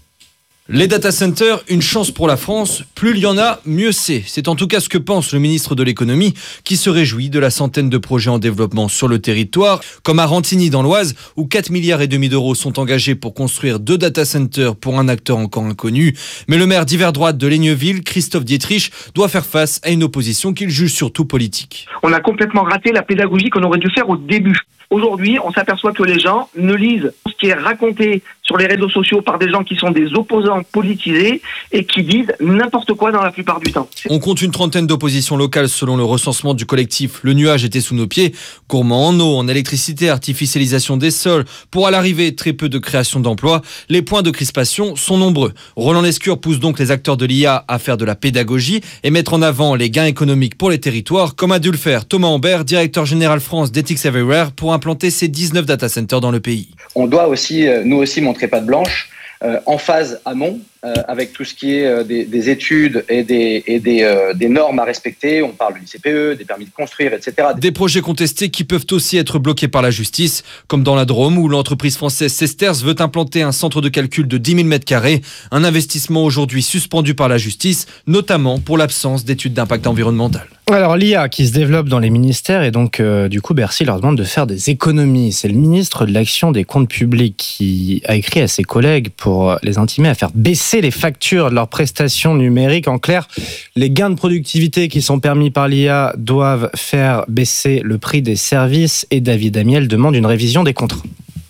Les data centers, une chance pour la France. Plus il y en a, mieux c'est. C'est en tout cas ce que pense le ministre de l'économie, qui se réjouit de la centaine de projets en développement sur le territoire, comme à Rantigny dans l'Oise, où quatre milliards et demi d'euros sont engagés pour construire deux data centers pour un acteur encore inconnu. Mais le maire d'hiver droite de Leigneville, Christophe Dietrich, doit faire face à une opposition qu'il juge surtout politique. On a complètement raté la pédagogie qu'on aurait dû faire au début. Aujourd'hui, on s'aperçoit que les gens ne lisent ce qui est raconté sur les réseaux sociaux par des gens qui sont des opposants politisés et qui disent n'importe quoi dans la plupart du temps. On compte une trentaine d'oppositions locales selon le recensement du collectif Le Nuage était sous nos pieds. Gourmand en eau, en électricité, artificialisation des sols. Pour à l'arrivée, très peu de création d'emplois. Les points de crispation sont nombreux. Roland Lescure pousse donc les acteurs de l'I A à faire de la pédagogie et mettre en avant les gains économiques pour les territoires, comme a dû le faire Thomas Ambert, directeur général France d'Ethics Everywhere, pour implanter ses dix-neuf data centers dans le pays. On doit aussi, nous aussi, montrer patte blanche, euh, en phase amont, euh, avec tout ce qui est euh, des, des études et, des, et des, euh, des normes à respecter. On parle de l'I C P E, des permis de construire, et cetera. Des projets contestés qui peuvent aussi être bloqués par la justice, comme dans la Drôme, où l'entreprise française Sesters veut implanter un centre de calcul de dix mille mètres carrés, un investissement aujourd'hui suspendu par la justice, notamment pour l'absence d'études d'impact environnemental. Alors l'I A qui se développe dans les ministères et donc euh, du coup Bercy leur demande de faire des économies. C'est le ministre de l'Action des Comptes Publics qui a écrit à ses collègues pour les intimer à faire baisser les factures de leurs prestations numériques. En clair, les gains de productivité qui sont permis par l'I A doivent faire baisser le prix des services et David Amiel demande une révision des contrats.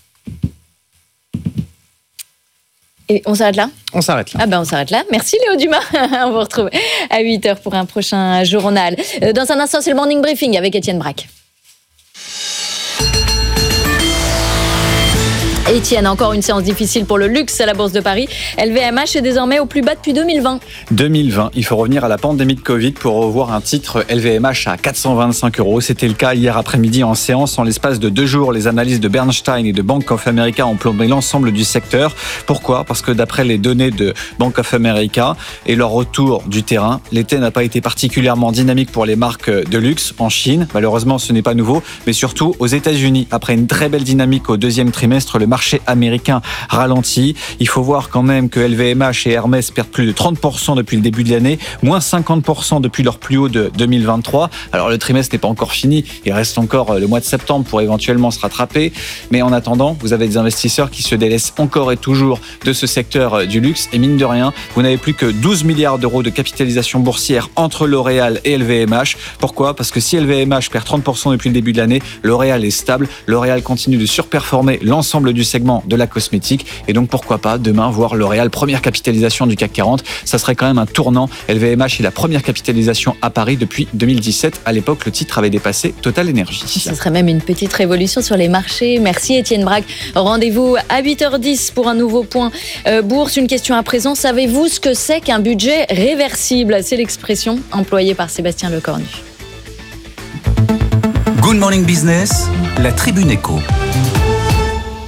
Et on s'arrête là ? On s'arrête là. Ah ben on s'arrête là. Merci Léo Dumas. On vous retrouve à huit heures pour un prochain journal. Dans un instant, c'est le Morning Briefing avec Étienne Braque. Étienne, encore une séance difficile pour le luxe à la Bourse de Paris. L V M H est désormais au plus bas depuis deux mille vingt. deux mille vingt, il faut revenir à la pandémie de Covid pour revoir un titre L V M H à quatre cent vingt-cinq euros. C'était le cas hier après-midi en séance. En l'espace de deux jours, les analyses de Bernstein et de Bank of America ont plombé l'ensemble du secteur. Pourquoi ? Parce que d'après les données de Bank of America et leur retour du terrain, l'été n'a pas été particulièrement dynamique pour les marques de luxe en Chine. Malheureusement, ce n'est pas nouveau, mais surtout aux États-Unis. Après une très belle dynamique au deuxième trimestre, le marché américain ralentit. Il faut voir quand même que L V M H et Hermès perdent plus de trente pour cent depuis le début de l'année, moins cinquante pour cent depuis leur plus haut de deux mille vingt-trois. Alors le trimestre n'est pas encore fini, il reste encore le mois de septembre pour éventuellement se rattraper, mais en attendant, vous avez des investisseurs qui se délaissent encore et toujours de ce secteur du luxe et mine de rien, vous n'avez plus que douze milliards d'euros de capitalisation boursière entre L'Oréal et L V M H. Pourquoi ? Parce que si L V M H perd trente pour cent depuis le début de l'année, L'Oréal est stable, L'Oréal continue de surperformer l'ensemble du segment de la cosmétique et donc pourquoi pas demain voir L'Oréal première capitalisation du C A C quarante, ça serait quand même un tournant. L V M H est la première capitalisation à Paris depuis deux mille dix-sept. À l'époque, le titre avait dépassé Total Energy. Ce serait même une petite révolution sur les marchés. Merci Étienne Braque. Rendez-vous à huit heures dix pour un nouveau point euh, bourse. Une question à présent. Savez-vous ce que c'est qu'un budget réversible ? C'est l'expression employée par Sébastien Lecornu. Good Morning Business, la Tribune Éco.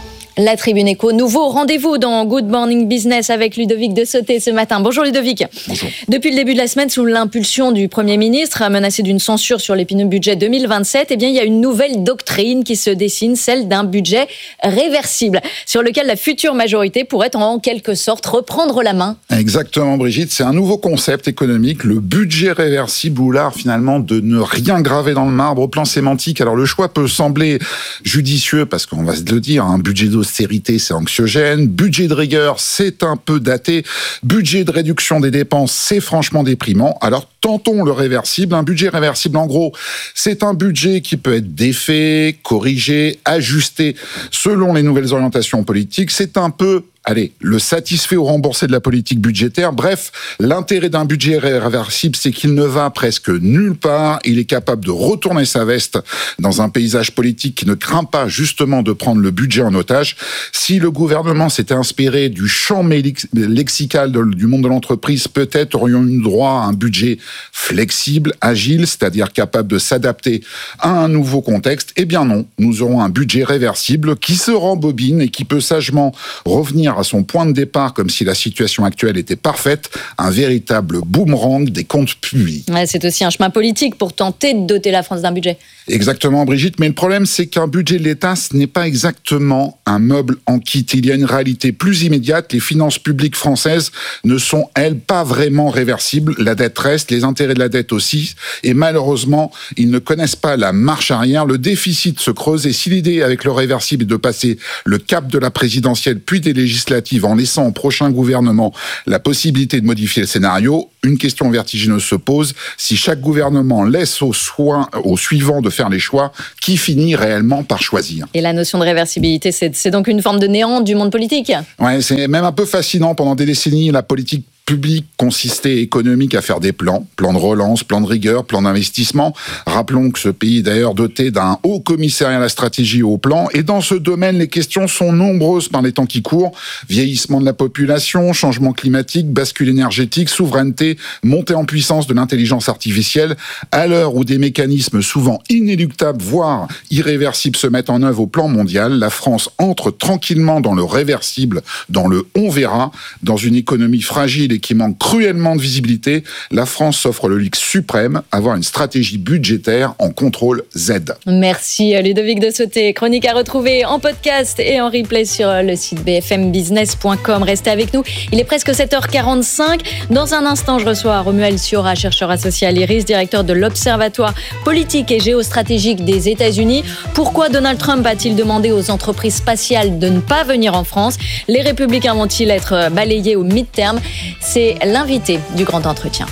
La Tribune Éco, nouveau rendez-vous dans Good Morning Business avec Ludovic de Sauté ce matin. Bonjour Ludovic. Bonjour. Depuis le début de la semaine, sous l'impulsion du Premier ministre, menacé d'une censure sur l'épineux budget deux mille vingt-sept, eh bien, il y a une nouvelle doctrine qui se dessine, celle d'un budget réversible, sur lequel la future majorité pourrait en quelque sorte reprendre la main. Exactement Brigitte, c'est un nouveau concept économique, le budget réversible, ou l'art finalement de ne rien graver dans le marbre. Au plan sémantique, alors le choix peut sembler judicieux parce qu'on va se le dire, un budget d'austérité c'est anxiogène, budget de rigueur c'est un peu daté, budget de réduction des dépenses c'est franchement déprimant. Alors tentons le réversible. Un budget réversible, en gros, c'est un budget qui peut être défait, corrigé, ajusté selon les nouvelles orientations politiques. C'est un peu Allez, le satisfait ou remboursé de la politique budgétaire. Bref, l'intérêt d'un budget réversible, c'est qu'il ne va presque nulle part. Il est capable de retourner sa veste dans un paysage politique qui ne craint pas justement de prendre le budget en otage. Si le gouvernement s'était inspiré du champ lexical de, du monde de l'entreprise, peut-être aurions eu droit à un budget flexible, agile, c'est-à-dire capable de s'adapter à un nouveau contexte. Eh bien non, nous aurons un budget réversible qui se rembobine et qui peut sagement revenir à son point de départ comme si la situation actuelle était parfaite, un véritable boomerang des comptes publics. Ouais, c'est aussi un chemin politique pour tenter de doter la France d'un budget. Exactement Brigitte, mais le problème c'est qu'un budget de l'État ce n'est pas exactement un meuble en kit. Il y a une réalité plus immédiate, les finances publiques françaises ne sont elles pas vraiment réversibles, la dette reste, les intérêts de la dette aussi, et malheureusement ils ne connaissent pas la marche arrière, le déficit se creuse et si l'idée avec le réversible est de passer le cap de la présidentielle puis des législatives en laissant au prochain gouvernement la possibilité de modifier le scénario, une question vertigineuse se pose. Si chaque gouvernement laisse au, soin, au suivant de faire les choix, qui finit réellement par choisir? Et la notion de réversibilité, c'est, c'est donc une forme de néant du monde politique. Ouais, c'est même un peu fascinant. Pendant des décennies, la politique public consistait économique à faire des plans, plans de relance, plans de rigueur, plans d'investissement. Rappelons que ce pays est d'ailleurs doté d'un haut commissariat à la stratégie et au plan. Et dans ce domaine, les questions sont nombreuses par les temps qui courent. Vieillissement de la population, changement climatique, bascule énergétique, souveraineté, montée en puissance de l'intelligence artificielle. À l'heure où des mécanismes souvent inéluctables, voire irréversibles, se mettent en œuvre au plan mondial, la France entre tranquillement dans le réversible, dans le on verra, dans une économie fragile et qui manque cruellement de visibilité. La France s'offre le luxe suprême, avoir une stratégie budgétaire en contrôle Z. Merci Ludovic de Sauté. Chronique à retrouver en podcast et en replay sur le site b f m business point com. Restez avec nous, il est presque sept heures quarante-cinq. Dans un instant, je reçois Romuald Siora, chercheur associé à l'I R I S, directeur de l'Observatoire politique et géostratégique des États-Unis. Pourquoi Donald Trump a-t-il demandé aux entreprises spatiales de ne pas venir en France? Les Républicains vont-ils être balayés au mid-term? C'est l'invité du grand entretien.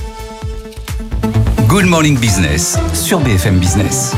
Good Morning Business sur B F M Business.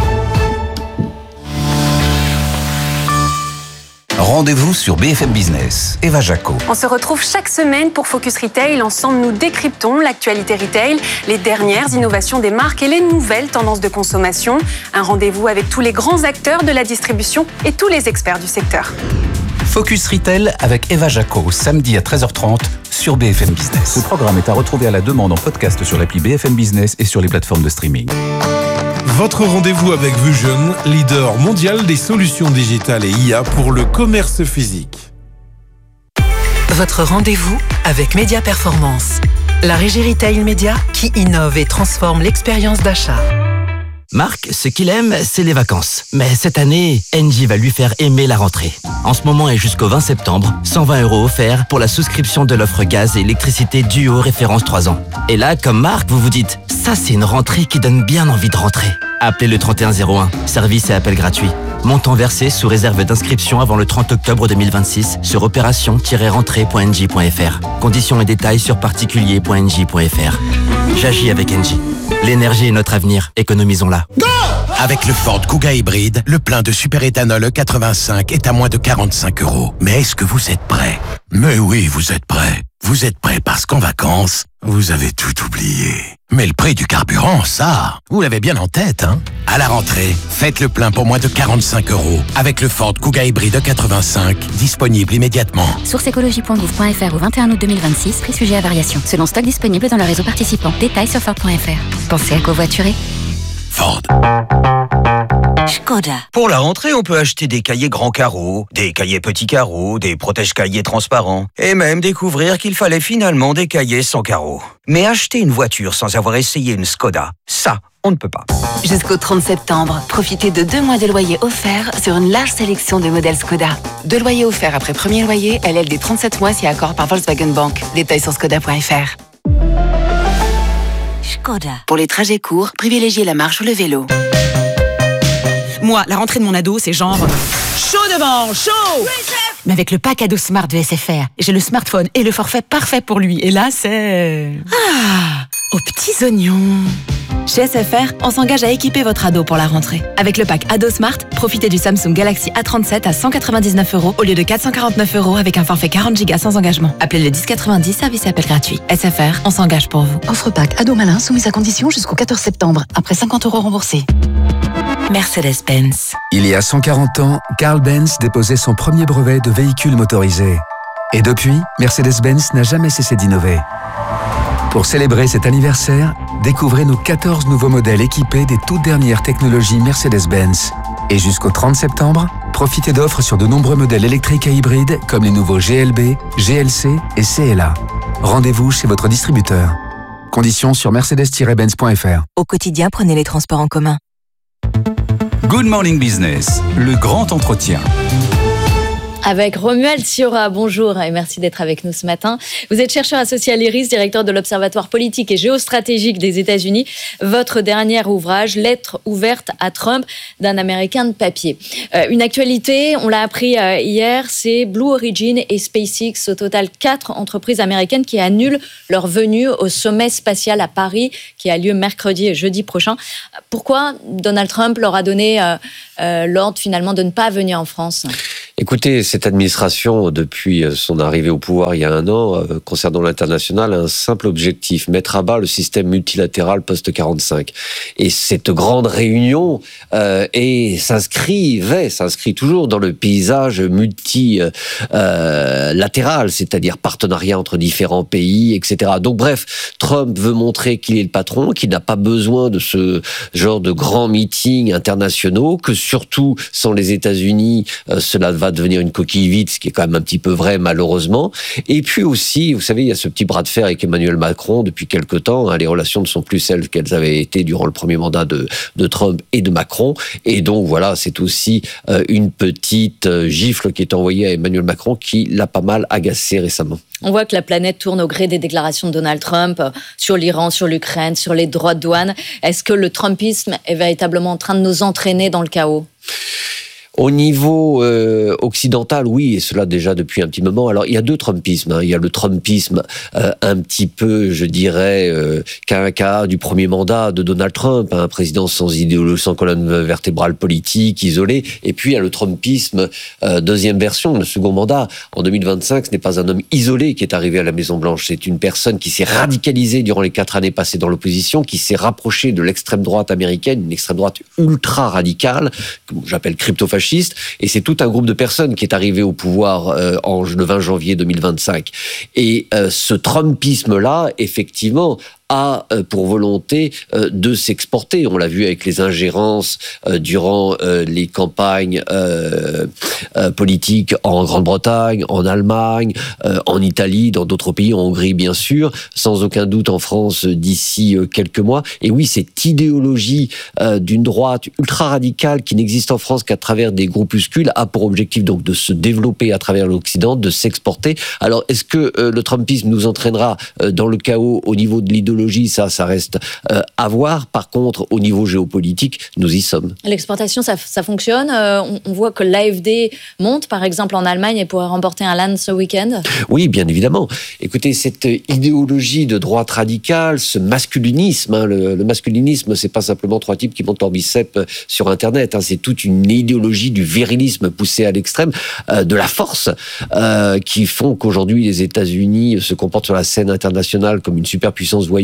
Rendez-vous sur B F M Business. Eva Jaco. On se retrouve chaque semaine pour Focus Retail. Ensemble, nous décryptons l'actualité retail, les dernières innovations des marques et les nouvelles tendances de consommation. Un rendez-vous avec tous les grands acteurs de la distribution et tous les experts du secteur. Focus Retail avec Eva Jaco, samedi à treize heures trente sur B F M Business. Ce programme est à retrouver à la demande en podcast sur l'appli B F M Business et sur les plateformes de streaming. Votre rendez-vous avec Vusion, leader mondial des solutions digitales et I A pour le commerce physique. Votre rendez-vous avec Média Performance, la régie retail média qui innove et transforme l'expérience d'achat. Marc, ce qu'il aime, c'est les vacances. Mais cette année, Engie va lui faire aimer la rentrée. En ce moment et jusqu'au vingt septembre, cent vingt euros offerts pour la souscription de l'offre gaz et électricité Duo référence trois ans. Et là, comme Marc, vous vous dites, ça c'est une rentrée qui donne bien envie de rentrer. Appelez le trente et un zéro un, service et appel gratuit. Montant versé sous réserve d'inscription avant le trente octobre deux mille vingt-six sur opération tiret rentrée point engie point f r. Conditions et détails sur particulier point engie point f r. J'agis avec Engie. L'énergie est notre avenir, économisons-la. Go! Avec le Ford Kuga hybride, le plein de superéthanol E quatre-vingt-cinq est à moins de quarante-cinq euros. Mais est-ce que vous êtes prêts? Mais oui, vous êtes prêts. Vous êtes prêts parce qu'en vacances, vous avez tout oublié. Mais le prix du carburant, ça, vous l'avez bien en tête, hein? À la rentrée, faites le plein pour moins de quarante-cinq euros avec le Ford Kuga hybride E quatre-vingt-cinq, disponible immédiatement. Source écologie point gouv point f r au vingt et un août deux mille vingt-six, prix sujet à variation. Selon stock disponible dans le réseau participant. Détails sur Ford point f r. Pensez à covoiturer. Ford. Škoda. Pour la rentrée, on peut acheter des cahiers grands carreaux, des cahiers petits carreaux, des protège-cahiers transparents, et même découvrir qu'il fallait finalement des cahiers sans carreaux. Mais acheter une voiture sans avoir essayé une Škoda, ça, on ne peut pas. Jusqu'au trente septembre, profitez de deux mois de loyer offerts sur une large sélection de modèles Škoda. Deux loyers offerts après premier loyer, L L D trente-sept mois si accord par Volkswagen Bank. Détails sur škoda point f r. Škoda. Pour les trajets courts, privilégiez la marche ou le vélo. Moi, la rentrée de mon ado, c'est genre chaud devant, chaud. Mais avec le pack ado Smart de S F R, j'ai le smartphone et le forfait parfait pour lui. Et là, c'est... Ah, aux petits oignons. Chez S F R, on s'engage à équiper votre ado pour la rentrée. Avec le pack Ado Smart, profitez du Samsung Galaxy A trente-sept à cent quatre-vingt-dix-neuf euros au lieu de quatre cent quarante-neuf euros avec un forfait quarante gigas sans engagement. Appelez le dix quatre-vingt-dix, service et appel gratuit. S F R, on s'engage pour vous. Offre pack ado malin soumise à condition jusqu'au quatorze septembre, après cinquante euros remboursés. Mercedes-Benz. Il y a cent quarante ans, Carl Benz déposait son premier brevet de véhicule motorisé. Et depuis, Mercedes-Benz n'a jamais cessé d'innover. Pour célébrer cet anniversaire, découvrez nos quatorze nouveaux modèles équipés des toutes dernières technologies Mercedes-Benz. Et jusqu'au trente septembre, profitez d'offres sur de nombreux modèles électriques et hybrides comme les nouveaux G L B, G L C et C L A. Rendez-vous chez votre distributeur. Conditions sur mercedes tiret benz point f r. Au quotidien, prenez les transports en commun. Good Morning Business, le grand entretien. Avec Romuald Siora, bonjour et merci d'être avec nous ce matin. Vous êtes chercheur associé à l'I R I S, directeur de l'Observatoire politique et géostratégique des États-Unis. Votre dernier ouvrage, Lettre ouverte à Trump, d'un Américain de papier. Euh, une actualité, on l'a appris euh, hier, c'est Blue Origin et SpaceX, au total quatre entreprises américaines qui annulent leur venue au sommet spatial à Paris, qui a lieu mercredi et jeudi prochain. Pourquoi Donald Trump leur a donné euh, euh, l'ordre finalement de ne pas venir en France ? Écoutez, cette administration, depuis son arrivée au pouvoir il y a un an, euh, concernant l'international, a un simple objectif, mettre à bas le système multilatéral post-quarante-cinq. Et cette grande réunion euh, est, s'inscrivait, s'inscrit toujours dans le paysage multilatéral, euh, c'est-à-dire partenariat entre différents pays, et cetera. Donc bref, Trump veut montrer qu'il est le patron, qu'il n'a pas besoin de ce genre de grands meetings internationaux, que surtout sans les États-Unis, euh, cela va devenir une coquille vide, ce qui est quand même un petit peu vrai malheureusement. Et puis aussi, vous savez, il y a ce petit bras de fer avec Emmanuel Macron depuis quelque temps. Hein, les relations ne sont plus celles qu'elles avaient été durant le premier mandat de, de Trump et de Macron. Et donc voilà, c'est aussi euh, une petite euh, gifle qui est envoyée à Emmanuel Macron qui l'a pas mal agacé récemment. On voit que la planète tourne au gré des déclarations de Donald Trump sur l'Iran, sur l'Ukraine, sur les droits de douane. Est-ce que le Trumpisme est véritablement en train de nous entraîner dans le chaos ? Au niveau euh, occidental, oui, et cela déjà depuis un petit moment. Alors, il y a deux Trumpismes. Hein. Il y a le Trumpisme euh, un petit peu, je dirais, euh, quinquennat du premier mandat de Donald Trump, hein, un président sans idéologie, sans colonne vertébrale politique, isolé. Et puis, il y a le Trumpisme euh, deuxième version, le second mandat. En deux mille vingt-cinq, ce n'est pas un homme isolé qui est arrivé à la Maison-Blanche. C'est une personne qui s'est radicalisée durant les quatre années passées dans l'opposition, qui s'est rapprochée de l'extrême droite américaine, une extrême droite ultra radicale, que j'appelle crypto-fasciste. Et c'est tout un groupe de personnes qui est arrivé au pouvoir euh, en, le vingt janvier deux mille vingt-cinq. Et euh, ce Trumpisme-là, effectivement, a pour volonté de s'exporter. On l'a vu avec les ingérences durant les campagnes politiques en Grande-Bretagne, en Allemagne, en Italie, dans d'autres pays, en Hongrie bien sûr, sans aucun doute en France d'ici quelques mois. Et oui, cette idéologie d'une droite ultra-radicale qui n'existe en France qu'à travers des groupuscules a pour objectif donc de se développer à travers l'Occident, de s'exporter. Alors, est-ce que le Trumpisme nous entraînera dans le chaos au niveau de l'idéologie ? Ça, ça reste euh, à voir. Par contre, au niveau géopolitique, nous y sommes. L'exportation, ça, ça fonctionne. Euh, on, on voit que l'A F D monte, par exemple, en Allemagne et pourrait remporter un Land ce week-end. Oui, bien évidemment. Écoutez, cette idéologie de droite radicale, ce masculinisme, hein, le, le masculinisme, c'est pas simplement trois types qui montent en biceps sur Internet. Hein, c'est toute une idéologie du virilisme poussé à l'extrême, euh, de la force, euh, qui font qu'aujourd'hui les États-Unis se comportent sur la scène internationale comme une superpuissance voyue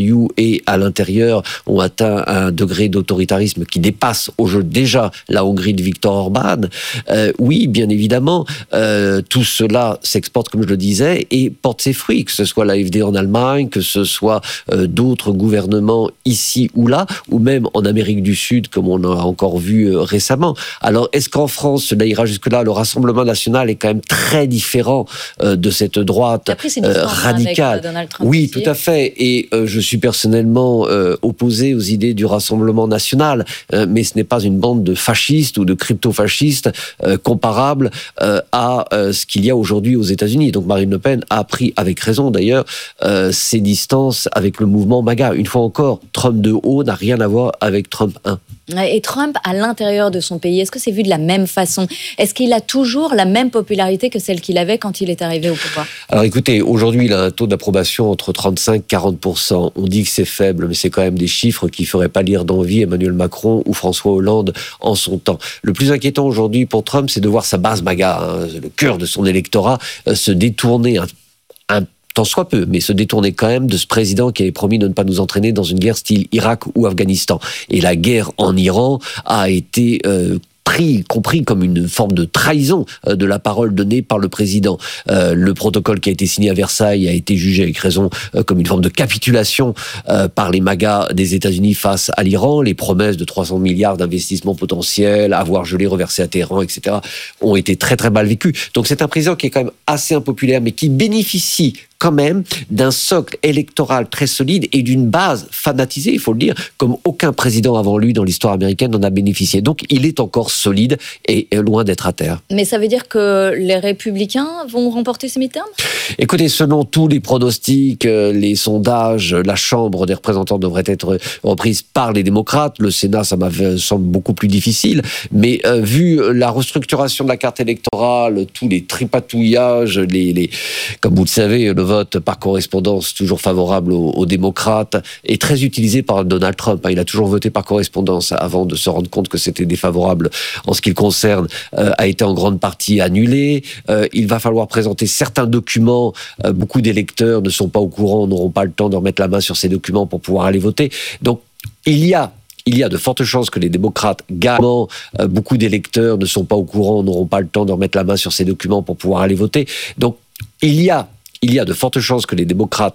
voyous et à l'intérieur ont atteint un degré d'autoritarisme qui dépasse au jeu déjà la Hongrie de Viktor Orban, euh, oui, bien évidemment, euh, tout cela s'exporte, comme je le disais, et porte ses fruits, que ce soit l'A F D en Allemagne, que ce soit euh, d'autres gouvernements ici ou là, ou même en Amérique du Sud, comme on a encore vu euh, récemment. Alors, est-ce qu'en France, cela ira jusque-là? Le Rassemblement national est quand même très différent euh, de cette droite euh, radicale. Donald Trump oui, aussi. tout à fait. Et euh, je suis personnellement euh, opposé aux idées du Rassemblement national, euh, mais ce n'est pas une bande de fascistes ou de crypto-fascistes euh, comparable euh, à euh, ce qu'il y a aujourd'hui aux États-Unis. Donc Marine Le Pen a pris, avec raison d'ailleurs, euh, ses distances avec le mouvement MAGA. Une fois encore, Trump de haut n'a rien à voir avec Trump un. Et Trump, à l'intérieur de son pays, est-ce que c'est vu de la même façon? Est-ce qu'il a toujours la même popularité que celle qu'il avait quand il est arrivé au pouvoir? Alors écoutez, aujourd'hui, il a un taux d'approbation entre trente-cinq et quarante pour cent. On dit que c'est faible, mais c'est quand même des chiffres qui ne feraient pas lire d'envie Emmanuel Macron ou François Hollande en son temps. Le plus inquiétant aujourd'hui pour Trump, c'est de voir sa base MAGA, hein, le cœur de son électorat, euh, se détourner un, un tant soit peu, mais se détourner quand même de ce président qui avait promis de ne pas nous entraîner dans une guerre style Irak ou Afghanistan. Et la guerre en Iran a été euh, pris, compris comme une forme de trahison euh, de la parole donnée par le président. Euh, le protocole qui a été signé à Versailles a été jugé avec raison euh, comme une forme de capitulation euh, par les MAGA des États-Unis face à l'Iran. Les promesses de trois cents milliards d'investissements potentiels, avoir gelé, reversé à Téhéran, et cetera ont été très très mal vécus. Donc c'est un président qui est quand même assez impopulaire, mais qui bénéficie quand même d'un socle électoral très solide et d'une base fanatisée, il faut le dire, comme aucun président avant lui dans l'histoire américaine n'en a bénéficié. Donc il est encore solide et loin d'être à terre. Mais ça veut dire que les Républicains vont remporter ces midterms? Écoutez, selon tous les pronostics, les sondages, la Chambre des représentants devrait être reprise par les démocrates. Le Sénat, ça me semble beaucoup plus difficile. Mais euh, vu la restructuration de la carte électorale, tous les tripatouillages, les, les, comme vous le savez, le vote par correspondance toujours favorable aux, aux démocrates est très utilisé par Donald Trump. Il a toujours voté par correspondance avant de se rendre compte que c'était défavorable en ce qui le concerne, euh, a été en grande partie annulé. Euh, il va falloir présenter certains documents. Euh, beaucoup d'électeurs ne sont pas au courant, n'auront pas le temps de remettre la main sur ces documents pour pouvoir aller voter. Donc, il y a Il y a de fortes chances que les démocrates gagnent. Euh, beaucoup d'électeurs ne sont pas au courant, n'auront pas le temps de remettre la main sur ces documents pour pouvoir aller voter. Donc, il y a Il y a de fortes chances que les démocrates